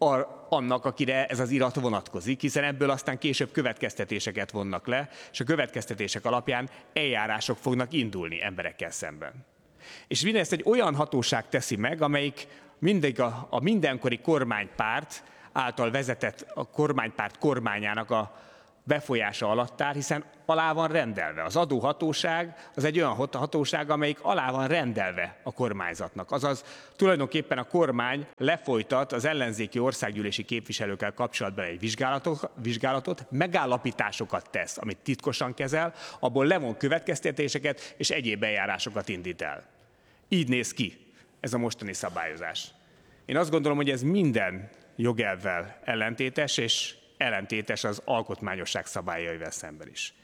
annak, akire ez az irat vonatkozik, hiszen ebből aztán később következtetéseket vonnak le, és a következtetések alapján eljárások fognak indulni emberekkel szemben. És mindezt egy olyan hatóság teszi meg, amelyik mindig a, a mindenkori kormánypárt által vezetett a kormánypárt kormányának a befolyása alatt áll, hiszen alá van rendelve. Az adóhatóság az egy olyan hatóság, amelyik alá van rendelve a kormányzatnak. Azaz tulajdonképpen a kormány lefolytat az ellenzéki országgyűlési képviselőkkel kapcsolatban egy vizsgálatot, vizsgálatot, megállapításokat tesz, amit titkosan kezel, abból levon következtetéseket és egyéb eljárásokat indít el. Így néz ki ez a mostani szabályozás. Én azt gondolom, hogy ez minden jogelvvel ellentétes, és ellentétes az alkotmányosság szabályaival szemben is.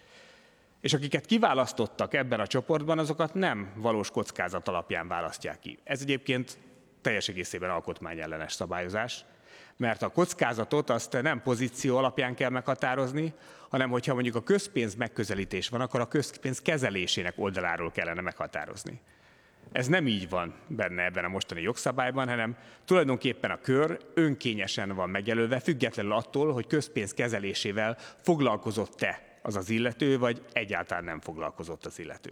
És akiket kiválasztottak ebben a csoportban, azokat nem valós kockázat alapján választják ki. Ez egyébként teljes egészében alkotmányellenes szabályozás, mert a kockázatot azt nem pozíció alapján kell meghatározni, hanem hogyha mondjuk a közpénz megközelítés van, akkor a közpénz kezelésének oldaláról kellene meghatározni. Ez nem így van benne ebben a mostani jogszabályban, hanem tulajdonképpen a kör önkényesen van megjelölve, függetlenül attól, hogy közpénz kezelésével foglalkozott-e az az illető, vagy egyáltalán nem foglalkozott az illető.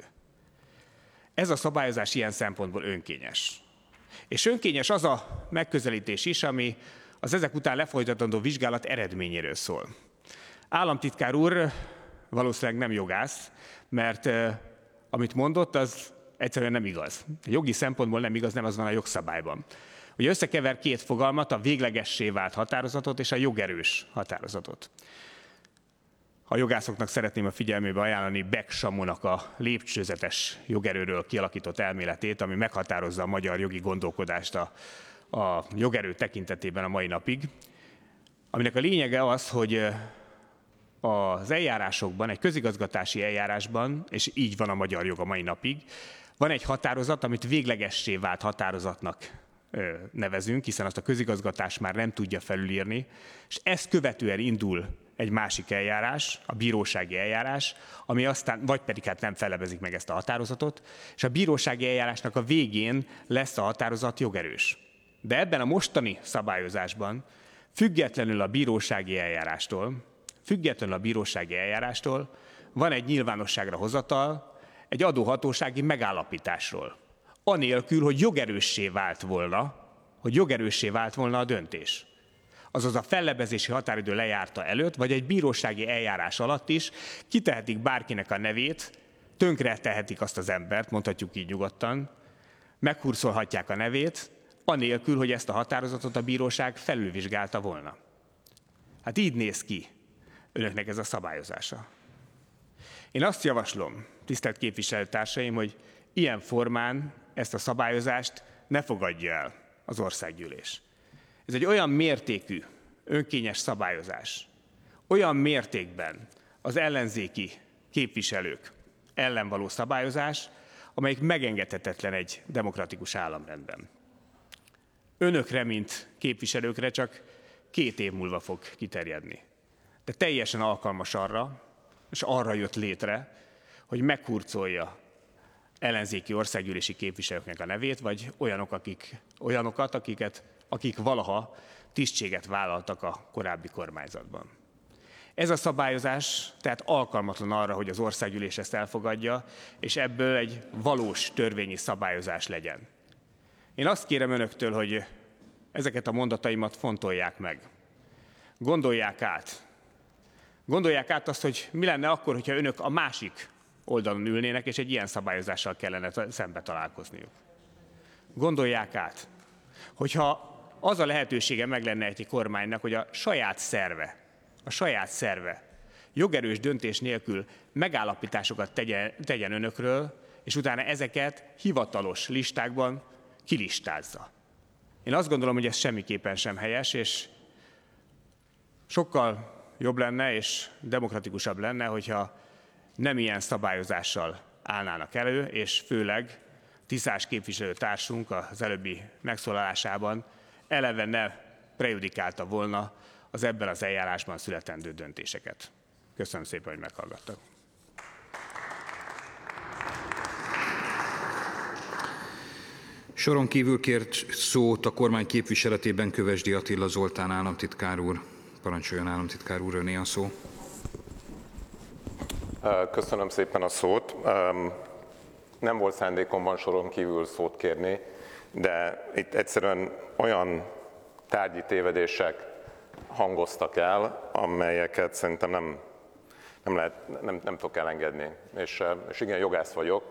Ez a szabályozás ilyen szempontból önkényes. És önkényes az a megközelítés is, ami az ezek után lefolytatandó vizsgálat eredményéről szól. Államtitkár úr valószínűleg nem jogász, mert amit mondott, az egyszerűen nem igaz. A jogi szempontból nem igaz, nem az van a jogszabályban. Ugye összekever két fogalmat, a véglegessé vált határozatot és a jogerős határozatot. A jogászoknak szeretném a figyelmébe ajánlani Beck Samunak a lépcsőzetes jogerőről kialakított elméletét, ami meghatározza a magyar jogi gondolkodást a, a jogerő tekintetében a mai napig, aminek a lényege az, hogy az eljárásokban, egy közigazgatási eljárásban, és így van a magyar jog a mai napig, van egy határozat, amit véglegessé vált határozatnak nevezünk, hiszen azt a közigazgatás már nem tudja felülírni, és ezt követően indul egy másik eljárás, a bírósági eljárás, ami aztán, vagy pedig hát nem felebezik meg ezt a határozatot, és a bírósági eljárásnak a végén lesz a határozat jogerős. De ebben a mostani szabályozásban, függetlenül a bírósági eljárástól, függetlenül a bírósági eljárástól van egy nyilvánosságra hozatal, egy adóhatósági megállapításról. Anélkül, hogy jogerőssé vált volna, hogy jogerőssé vált volna a döntés. Azaz a fellebezési határidő lejárta előtt, vagy egy bírósági eljárás alatt is kitehetik bárkinek a nevét, tönkre tehetik azt az embert, mondhatjuk így nyugodtan, meghurcolhatják a nevét, anélkül, hogy ezt a határozatot a bíróság felülvizsgálta volna. Hát így néz ki önöknek ez a szabályozása. Én azt javaslom, tisztelt képviselőtársaim, hogy ilyen formán ezt a szabályozást ne fogadja el az országgyűlés. Ez egy olyan mértékű, önkényes szabályozás, olyan mértékben az ellenzéki képviselők ellen való szabályozás, amelyik megengedhetetlen egy demokratikus államrendben. Önökre, mint képviselőkre csak két év múlva fog kiterjedni. De teljesen alkalmas arra, és arra jött létre, hogy meghurcolja ellenzéki országgyűlési képviselőknek a nevét, vagy olyanok, akik, olyanokat, akiket, akik valaha tisztséget vállaltak a korábbi kormányzatban. Ez a szabályozás tehát alkalmatlan arra, hogy az országgyűlés ezt elfogadja, és ebből egy valós törvényi szabályozás legyen. Én azt kérem önöktől, hogy ezeket a mondataimat fontolják meg. Gondolják át. Gondolják át azt, hogy mi lenne akkor, hogyha önök a másik oldalon ülnének, és egy ilyen szabályozással kellene szembe találkozniuk. Gondolják át, hogyha az a lehetősége meg lenne egy kormánynak, hogy a saját szerve, a saját szerve jogerős döntés nélkül megállapításokat tegyen, tegyen önökről, és utána ezeket hivatalos listákban kilistázza. Én azt gondolom, hogy ez semmiképpen sem helyes, és Sokkal jobb lenne és demokratikusabb lenne, hogyha nem ilyen szabályozással állnának elő, és főleg Tiszás képviselőtársunk az előbbi megszólalásában eleve ne prejudikálta volna az ebben az eljárásban születendő döntéseket. Köszönöm szépen, hogy meghallgattak. Soron kívül kért szót a kormány képviseletében Kövesdi Attila Zoltán államtitkár úr. Parancsoljon, államtitkár úr, öné a szó. Köszönöm szépen a szót. Nem volt szándékomban soron kívül szót kérni, de itt egyszerűen olyan tárgyi tévedések hangoztak el, amelyeket szerintem nem, nem, lehet, nem, nem tudok elengedni. És, és igen, jogász vagyok,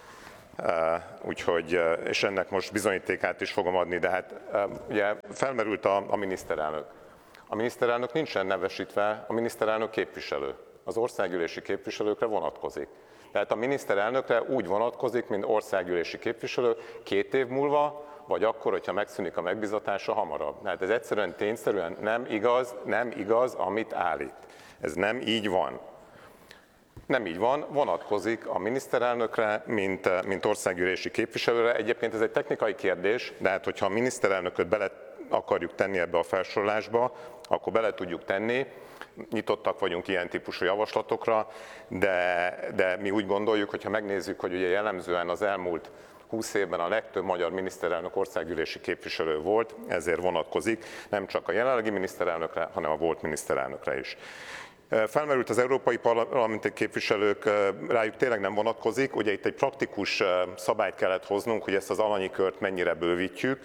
úgyhogy, és ennek most bizonyítékát is fogom adni, de hát ugye felmerült a, a miniszterelnök. A miniszterelnök nincsen nevesítve, a miniszterelnök képviselő. Az országgyűlési képviselőkre vonatkozik. Tehát a miniszterelnökre úgy vonatkozik, mint országgyűlési képviselő két év múlva, vagy akkor, hogyha megszűnik a megbízatása hamarabb. Tehát ez egyszerűen tényszerűen nem igaz, nem igaz, amit állít. Ez nem így van. Nem így van, vonatkozik a miniszterelnökre, mint, mint országgyűlési képviselőre. Egyébként ez egy technikai kérdés, de hát hogyha a miniszterelnököt bele akarjuk tenni ebbe a felsorolásba, akkor bele tudjuk tenni. Nyitottak vagyunk ilyen típusú javaslatokra, de, de mi úgy gondoljuk, hogy ha megnézzük, hogy ugye jellemzően az elmúlt húsz évben a legtöbb magyar miniszterelnök országgyűlési képviselő volt, ezért vonatkozik nem csak a jelenlegi miniszterelnökre, hanem a volt miniszterelnökre is. Felmerült az európai parlamenti képviselők, rájuk tényleg nem vonatkozik, ugye itt egy praktikus szabályt kellett hoznunk, hogy ezt az alanyi kört mennyire bővítjük.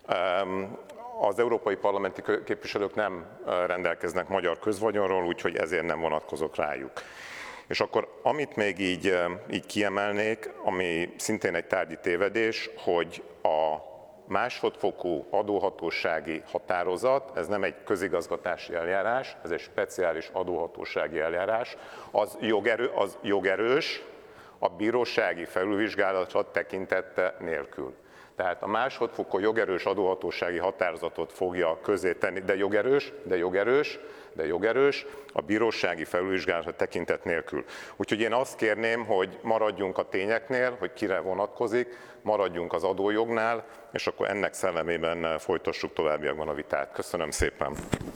Az európai parlamenti képviselők nem rendelkeznek magyar közvagyonról, úgyhogy ezért nem vonatkozok rájuk. És akkor amit még így, így kiemelnék, ami szintén egy tárgyi tévedés, hogy a másodfokú adóhatósági határozat, ez nem egy közigazgatási eljárás, ez egy speciális adóhatósági eljárás, az, jogerő, az jogerős a bírósági felülvizsgálatra tekintette nélkül. Tehát a másodfokú jogerős adóhatósági határozatot fogja közé tenni, de jogerős, de jogerős, de jogerős, a bírósági felülvizsgálatra tekintet nélkül. Úgyhogy én azt kérném, hogy maradjunk a tényeknél, hogy kire vonatkozik, maradjunk az adójognál, és akkor ennek szellemében folytassuk továbbiakban a vitát. Köszönöm szépen!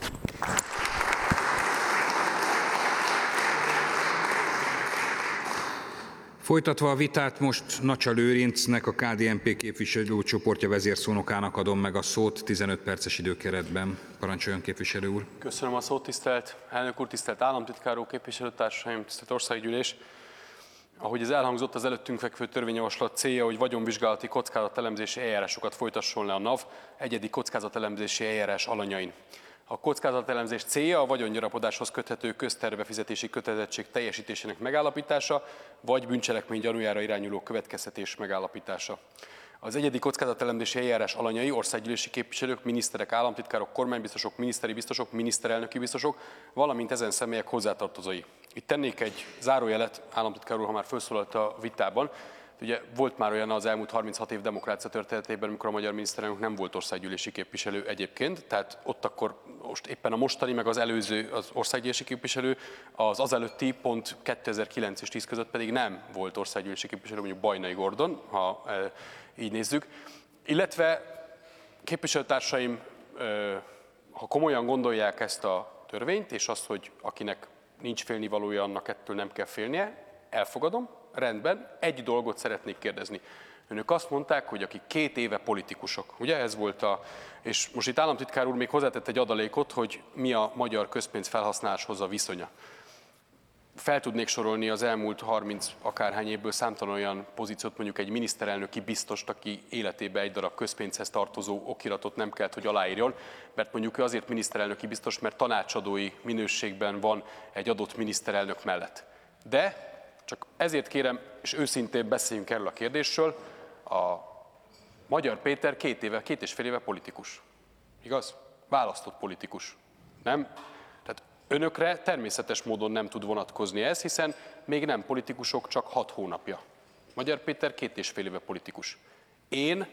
Folytatva a vitát, most Nacsa Lőrincnek, a ká dé en pé képviselőcsoportja vezérszónokának adom meg a szót tizenöt perces időkeretben. Parancsoljon, képviselő úr! Köszönöm a szót, tisztelt elnök úr, tisztelt államtitkárok, képviselőtársaim, tisztelt országgyűlés! Ahogy ez elhangzott, az előttünk fekvő törvényjavaslat célja, hogy vagyonvizsgálati kockázatelemzési eljárásokat folytasson le a NAV egyedi kockázatelemzési eljárás alanyain. A kockázatelemzés célja a vagyongyarapodáshoz köthető közterbefizetési kötelezettség teljesítésének megállapítása, vagy bűncselekmény gyanújára irányuló következtetés megállapítása. Az egyedi kockázatelemzési eljárás alanyai országgyűlési képviselők, miniszterek, államtitkárok, kormánybiztosok, miniszteri biztosok, miniszterelnöki biztosok, valamint ezen személyek hozzátartozói. Itt tennék egy zárójelet, államtitkár úr, ha már felszólalt a vitában. Ugye volt már olyan az elmúlt harminchat év demokrácia történetében, amikor a magyar miniszterelnök nem volt országgyűlési képviselő egyébként, tehát ott akkor most éppen a mostani, meg az előző az országgyűlési képviselő, az azelőtti pont kétezer-kilenc és tíz között pedig nem volt országgyűlési képviselő, mondjuk Bajnai Gordon, ha e, így nézzük. Illetve képviselőtársaim, e, ha komolyan gondolják ezt a törvényt, és azt, hogy akinek nincs félnivalója, annak ettől nem kell félnie, elfogadom. Rendben, egy dolgot szeretnék kérdezni. Önök azt mondták, hogy akik két éve politikusok, ugye ez volt a... És most itt államtitkár úr még hozzátett egy adalékot, hogy mi a magyar közpénz felhasználáshoz a viszonya. Fel tudnék sorolni az elmúlt harminc akárhány évből számtalan olyan pozíciót, mondjuk egy miniszterelnöki biztost, aki életében egy darab közpénzhez tartozó okiratot nem kellett, hogy aláírjon, mert mondjuk ő azért miniszterelnöki biztos, mert tanácsadói minőségben van egy adott miniszterelnök mellett. De csak ezért kérem, és őszintén beszéljünk erről a kérdésről, a Magyar Péter két éve, két és fél éve politikus. Igaz? Választott politikus. Nem? Tehát önökre természetes módon nem tud vonatkozni ez, hiszen még nem politikusok, csak hat hónapja. Magyar Péter két és fél éve politikus. Én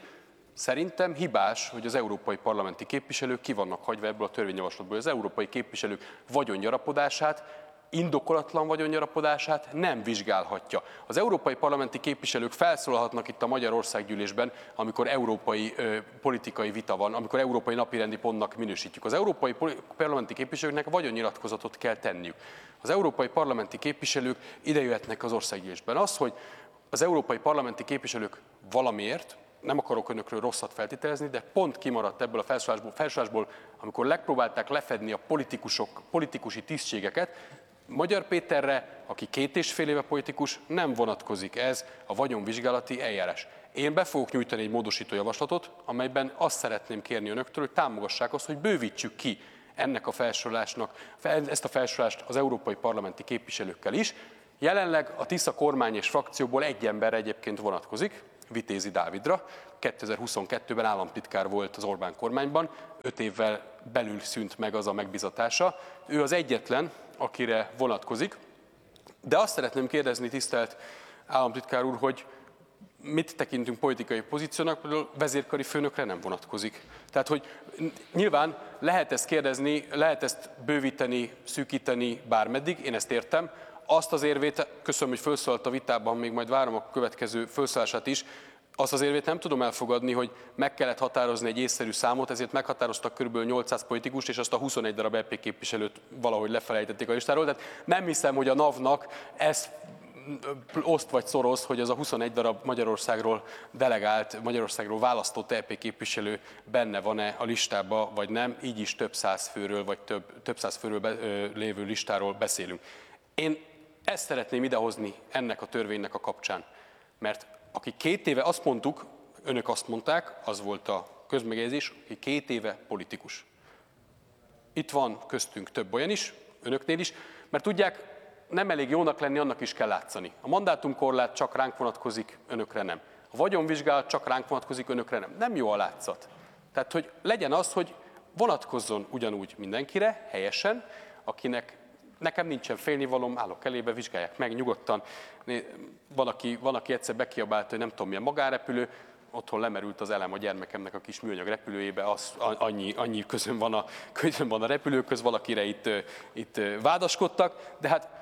Szerintem hibás, hogy az európai parlamenti képviselők ki vannak hagyva ebből a törvényjavaslatból. Az európai képviselők vagyongyarapodását, indokolatlan vagyongyarapodását nem vizsgálhatja. Az európai parlamenti képviselők felszólalhatnak itt a Magyar Országgyűlésben, amikor európai ö, politikai vita van, amikor európai napirendi pontnak minősítjük. Az európai parlamenti képviselőknek vagyonnyilatkozatot kell tenniük. Az európai parlamenti képviselők idejöhetnek az országgyűlésben. Az, hogy az európai parlamenti képviselők valamiért, nem akarok önökről rosszat feltételezni, de pont kimaradt ebből a felsorolásból, felsorolásból, amikor megpróbálták lefedni a politikusok, politikusi tisztségeket, Magyar Péterre, aki két és fél éve politikus, nem vonatkozik ez a vagyonvizsgálati eljárás. Én be fogok nyújtani egy módosító javaslatot, amelyben azt szeretném kérni önöktől, hogy támogassák azt, hogy bővítsük ki ennek a felsorolásnak, ezt a felsorolást az európai parlamenti képviselőkkel is. Jelenleg a Tisza kormány és frakcióból egy ember egyébként vonatkozik, Vitézi Dávidra. kétezer-huszonkettőben államtitkár volt az Orbán kormányban, öt évvel belül szűnt meg az a megbizatása. Ő az egyetlen, akire vonatkozik. De azt szeretném kérdezni, tisztelt államtitkár úr, hogy mit tekintünk politikai pozíciónak, például vezérkari főnökre nem vonatkozik. Tehát, hogy nyilván lehet ezt kérdezni, lehet ezt bővíteni, szűkíteni bármeddig, én ezt értem. Azt az érvét, köszönöm, hogy felszólalt a vitában, még majd várom a következő felszólását is, azt az érvét nem tudom elfogadni, hogy meg kellett határozni egy észszerű számot, ezért meghatároztak kb. nyolcszáz politikust, és azt a huszonegy darab é pé képviselőt valahogy lefelejtették a listáról. Tehát nem hiszem, hogy a NAV-nak ez oszt vagy szoroz, hogy az a huszonegy darab Magyarországról delegált, Magyarországról választott é pé képviselő benne van-e a listába, vagy nem. Így is több száz főről, vagy több, több száz főről be, ö, lévő listáról beszélünk. Én ezt szeretném idehozni ennek a törvénynek a kapcsán, mert aki két éve, azt mondtuk, önök azt mondták, az volt a közmegjegyzés, aki két éve politikus. Itt van köztünk több olyan is, önöknél is, mert tudják, nem elég jónak lenni, annak is kell látszani. A mandátumkorlát csak ránk vonatkozik, önökre nem. A vagyonvizsgálat csak ránk vonatkozik, önökre nem. Nem jó a látszat. Tehát, hogy legyen az, hogy vonatkozzon ugyanúgy mindenkire, helyesen, akinek nekem nincsen félnivalom, állok elébe, vizsgálják meg nyugodtan. Van, aki, van, aki egyszer bekiabált, hogy nem tudom milyen magánrepülő, otthon lemerült az elem a gyermekemnek a kis műanyag repülőjébe, az, annyi, annyi közön van a, közön van a repülőköz, valakire itt, itt vádaskodtak, de hát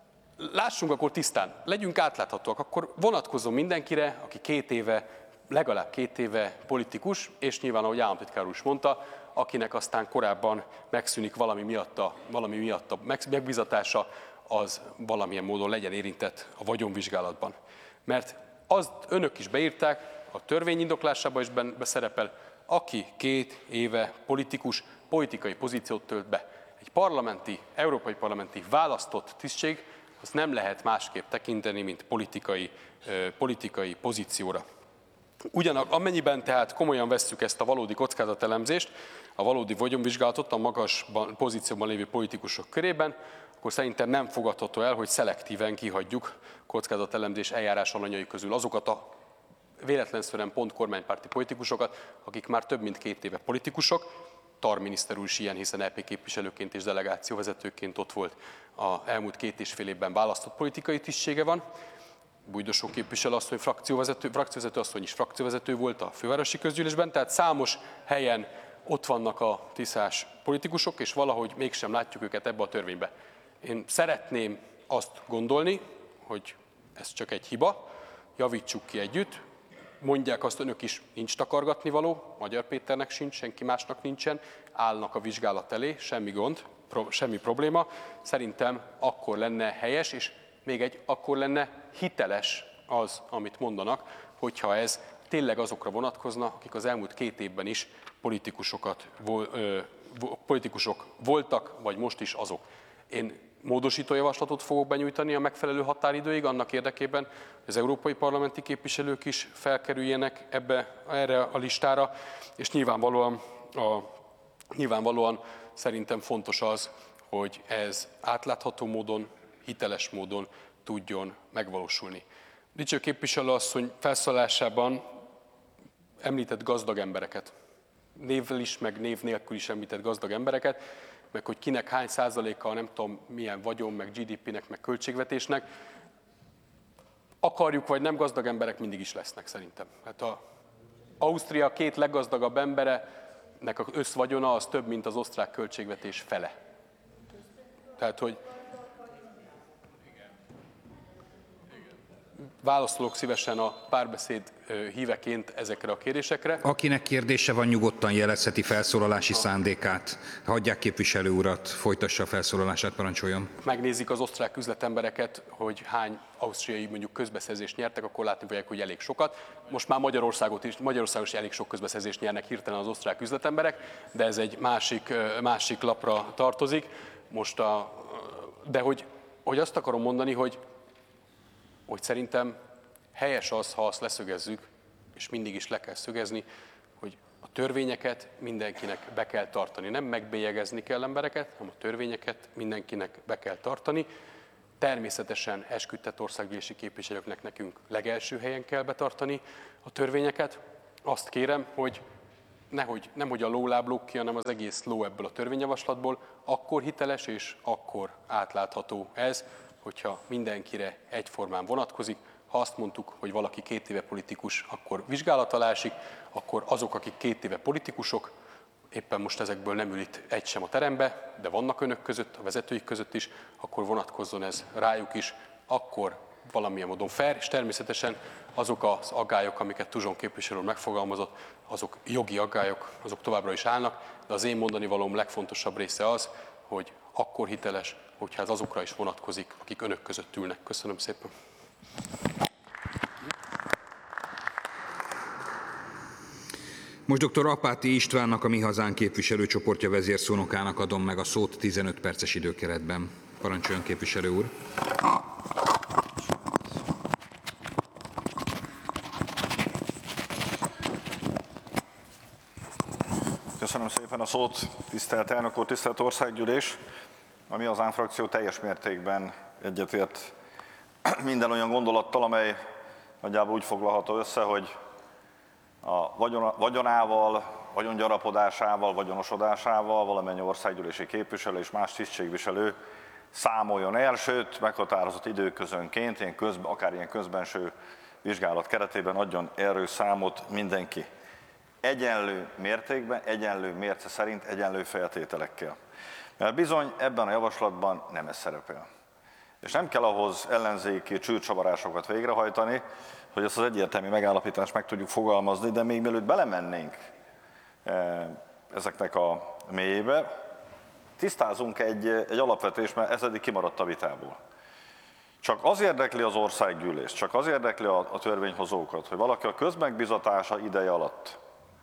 lássunk akkor tisztán, legyünk átláthatóak, akkor vonatkozom mindenkire, aki két éve, legalább két éve politikus, és nyilván, ahogy államtitkár úr is mondta, akinek aztán korábban megszűnik valami miatt a, valami miatt a megbizatása, az valamilyen módon legyen érintett a vagyonvizsgálatban. Mert azt önök is beírták, a törvény indoklásában is benne szerepel, aki két éve politikus, politikai pozíciót tölt be. Egy parlamenti, európai parlamenti választott tisztség, azt nem lehet másképp tekinteni, mint politikai, politikai pozícióra. Ugyanak, amennyiben tehát komolyan vesszük ezt a valódi kockázatelemzést, a valódi vagyonvizsgálatot a magas pozícióban lévő politikusok körében, akkor szerintem nem fogadható el, hogy szelektíven kihagyjuk kockázatelemzés eljárás alanyai közül azokat a véletlenszerűen pont kormánypárti politikusokat, akik már több mint két éve politikusok. Tar miniszter úr is ilyen, hiszen é pé képviselőként és delegációvezetőként ott volt az elmúlt két és fél évben választott politikai tisztsége van. Bújdosó képviselő asszony, frakcióvezető, frakcióvezető asszony is frakcióvezető volt a fővárosi közgyűlésben, tehát számos helyen ott vannak a tiszás politikusok, és valahogy mégsem látjuk őket ebbe a törvénybe. Én szeretném azt gondolni, hogy ez csak egy hiba, javítsuk ki együtt, mondják azt önök is, nincs takargatni való, Magyar Péternek sincs, senki másnak nincsen, állnak a vizsgálat elé, semmi gond, pro, semmi probléma. Szerintem akkor lenne helyes, és még egy, akkor lenne hiteles az, amit mondanak, hogyha ez tényleg azokra vonatkozna, akik az elmúlt két évben is politikusokat, ö, politikusok voltak, vagy most is azok. Én módosító javaslatot fogok benyújtani a megfelelő határidőig, annak érdekében, hogy az európai parlamenti képviselők is felkerüljenek ebbe, erre a listára, és nyilvánvalóan, a, nyilvánvalóan szerintem fontos az, hogy ez átlátható módon, hiteles módon tudjon megvalósulni. Dicső képviselőasszony felszólásában említett gazdag embereket. Névvel is, meg név nélkül is említett gazdag embereket, meg hogy kinek hány százaléka, nem tudom milyen vagyon, meg gé dé pének, meg költségvetésnek. Akarjuk vagy nem, gazdag emberek mindig is lesznek szerintem. Hát a, Ausztria két leggazdagabb emberenek az összvagyona az több, mint az osztrák költségvetés fele. Tehát, hogy válaszolok szívesen a párbeszéd híveként ezekre a kérésekre. Akinek kérdése van, nyugodtan jelezheti felszólalási szándékát. Hagyják képviselő urat, folytassa a felszólalását, parancsoljon. Megnézik az osztrák üzletembereket, hogy hány ausztriai mondjuk közbeszerzést nyertek, akkor látni fogják, hogy elég sokat. Most már Magyarországot is, Magyarországon is elég sok közbeszerzést nyernek hirtelen az osztrák üzletemberek, de ez egy másik, másik lapra tartozik. Most a, de hogy, hogy azt akarom mondani, hogy hogy szerintem helyes az, ha azt leszögezzük, és mindig is le kell szögezni, hogy a törvényeket mindenkinek be kell tartani. Nem megbélyegezni kell embereket, hanem a törvényeket mindenkinek be kell tartani. Természetesen esküdtett országgyűlési képviselőknek nekünk legelső helyen kell betartani a törvényeket. Azt kérem, hogy nehogy, nemhogy a lóláb lóg ki, hanem az egész ló ebből a törvényjavaslatból, akkor hiteles és akkor átlátható ez, hogyha mindenkire egyformán vonatkozik. Ha azt mondtuk, hogy valaki két éve politikus, akkor vizsgálat alá esik, akkor azok, akik két éve politikusok, éppen most ezekből nem ül itt egy sem a terembe, de vannak önök között, a vezetőik között is, akkor vonatkozzon ez rájuk is, akkor valamilyen módon fair, és természetesen azok az aggályok, amiket Tuzson képviselő megfogalmazott, azok jogi aggályok, azok továbbra is állnak, de az én mondani valóm legfontosabb része az, hogy akkor hiteles, hogyha ez azokra is vonatkozik, akik önök között ülnek. Köszönöm szépen. Most dr. Apáti Istvánnak, a Mi Hazánk képviselőcsoportja vezérszónokának adom meg a szót tizenöt perces időkeretben. Parancsoljon, képviselő úr! Köszönöm szépen a szót, tisztelt elnök úr, tisztelt országgyűlés! A Mi Hazánk frakció teljes mértékben egyetért minden olyan gondolattal, amely nagyjából úgy foglalható össze, hogy a vagyonával, vagyongyarapodásával, vagyonosodásával valamennyi országgyűlési képviselő és más tisztségviselő számoljon el, sőt, meghatározott időközönként, ilyen közben, akár ilyen közbenső vizsgálat keretében adjon erről számot mindenki. Egyenlő mértékben, egyenlő mérce szerint, egyenlő feltételekkel. Mert bizony ebben a javaslatban nem ez szerepel. És nem kell ahhoz ellenzéki csőcsavarásokat végrehajtani, hogy ezt az egyértelmű megállapítást meg tudjuk fogalmazni, de még mielőtt belemennénk ezeknek a mélyébe, tisztázunk egy, egy alapvetést, mert ez eddig kimaradt a vitából. Csak az érdekli az országgyűlést, csak az érdekli a, a törvényhozókat, hogy valaki a közmegbizatása ideje alatt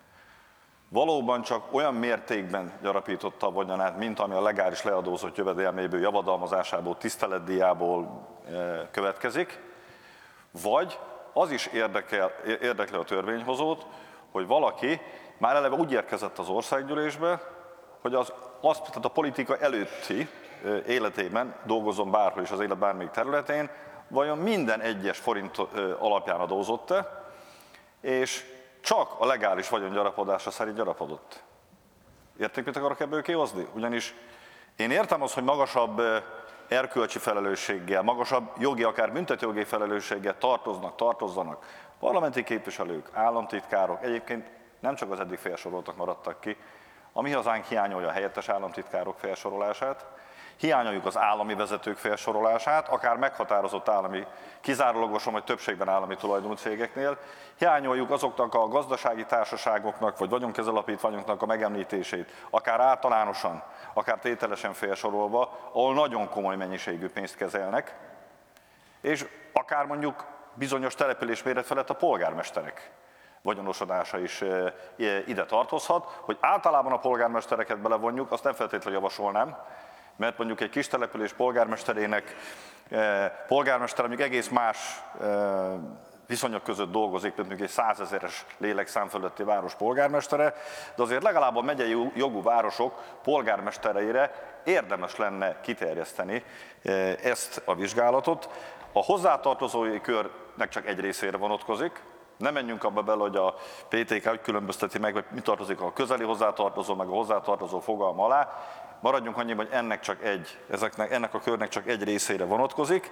valóban csak olyan mértékben gyarapította a vagyonát, mint ami a legális leadózott jövedelméből, javadalmazásából, tiszteletdíjából következik, vagy az is érdekel, érdekli a törvényhozót, hogy valaki már eleve úgy érkezett az országgyűlésbe, hogy az, az tehát a politika előtti életében dolgozzon bárhol is az élet bármelyik területén, vajon minden egyes forint alapján adózott-e, és csak a legális vagyongyarapodása szerint gyarapodott. Érték, mit akarok ebből kihozni? Ugyanis én értem azt, hogy magasabb erkölcsi felelősséggel, magasabb jogi, akár büntetőjogi felelősséggel tartoznak, tartozzanak parlamenti képviselők, államtitkárok, egyébként nem csak az eddig felsoroltak maradtak ki, a Mi Hazánk hiányolja a helyettes államtitkárok felsorolását, hiányoljuk az állami vezetők felsorolását, akár meghatározott állami, kizárólagosan vagy többségben állami tulajdonú cégeknél, hiányoljuk azoknak a gazdasági társaságoknak vagy vagyonkezelapítványoknak a megemlítését, akár általánosan, akár tételesen felsorolva, ahol nagyon komoly mennyiségű pénzt kezelnek, és akár mondjuk bizonyos település méret felett a polgármesterek vagyonosodása is ide tartozhat, hogy általában a polgármestereket belevonjuk, azt nem feltétlenül javasolnám, mert mondjuk egy kis település polgármesterének, polgármester mondjuk egész más viszonyok között dolgozik, mint mondjuk egy százezeres lélekszám fölötti város polgármestere, de azért legalább a megyei jogú városok polgármestereire érdemes lenne kiterjeszteni ezt a vizsgálatot. A hozzátartozói körnek csak egy részére vonatkozik, nem menjünk abba bele, hogy a pé té ká úgy különbözteti meg, hogy mi tartozik a közeli hozzátartozó, meg a hozzátartozó fogalma alá. Maradjunk annyiban, hogy ennek, csak egy, ezeknek, ennek a körnek csak egy részére vonatkozik.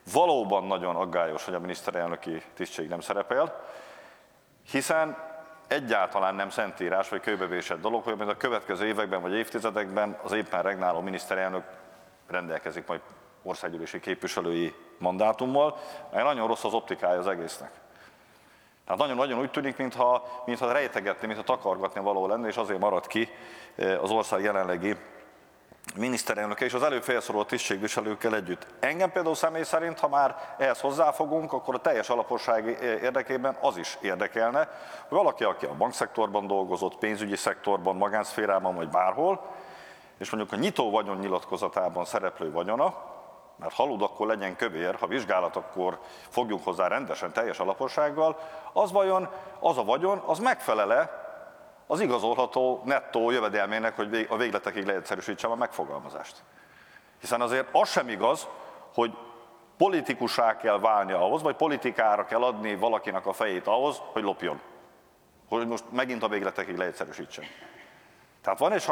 Valóban nagyon aggályos, hogy a miniszterelnöki tisztség nem szerepel, hiszen egyáltalán nem szentírás vagy kőbevésett dolog, hogy a következő években vagy évtizedekben az éppen regnáló miniszterelnök rendelkezik majd országgyűlési képviselői mandátummal, mert nagyon rossz az optikája az egésznek. Tehát nagyon-nagyon úgy tűnik, mintha, mintha rejtegetni, mintha takargatni való lenne, és azért marad ki az ország jelenlegi miniszterelnöke és az előbb felszóló tisztségviselőkkel együtt. Engem például személy szerint, ha már ehhez hozzáfogunk, akkor a teljes alaposság érdekében az is érdekelne, hogy valaki, aki a bankszektorban dolgozott, pénzügyi szektorban, magánszférában vagy bárhol, és mondjuk a nyitó vagyon nyilatkozatában szereplő vagyona, mert halud, akkor legyen kövér, ha vizsgálat, akkor fogjunk hozzá rendesen, teljes alapossággal, az vajon, az a vagyon, az megfelele az igazolható nettó jövedelmének, hogy a végletekig leegyszerűsítsem a megfogalmazást. Hiszen azért az sem igaz, hogy politikussá kell válni ahhoz, vagy politikára kell adni valakinek a fejét ahhoz, hogy lopjon. Hogy most megint a végletekig leegyszerűsítsem. Tehát van egy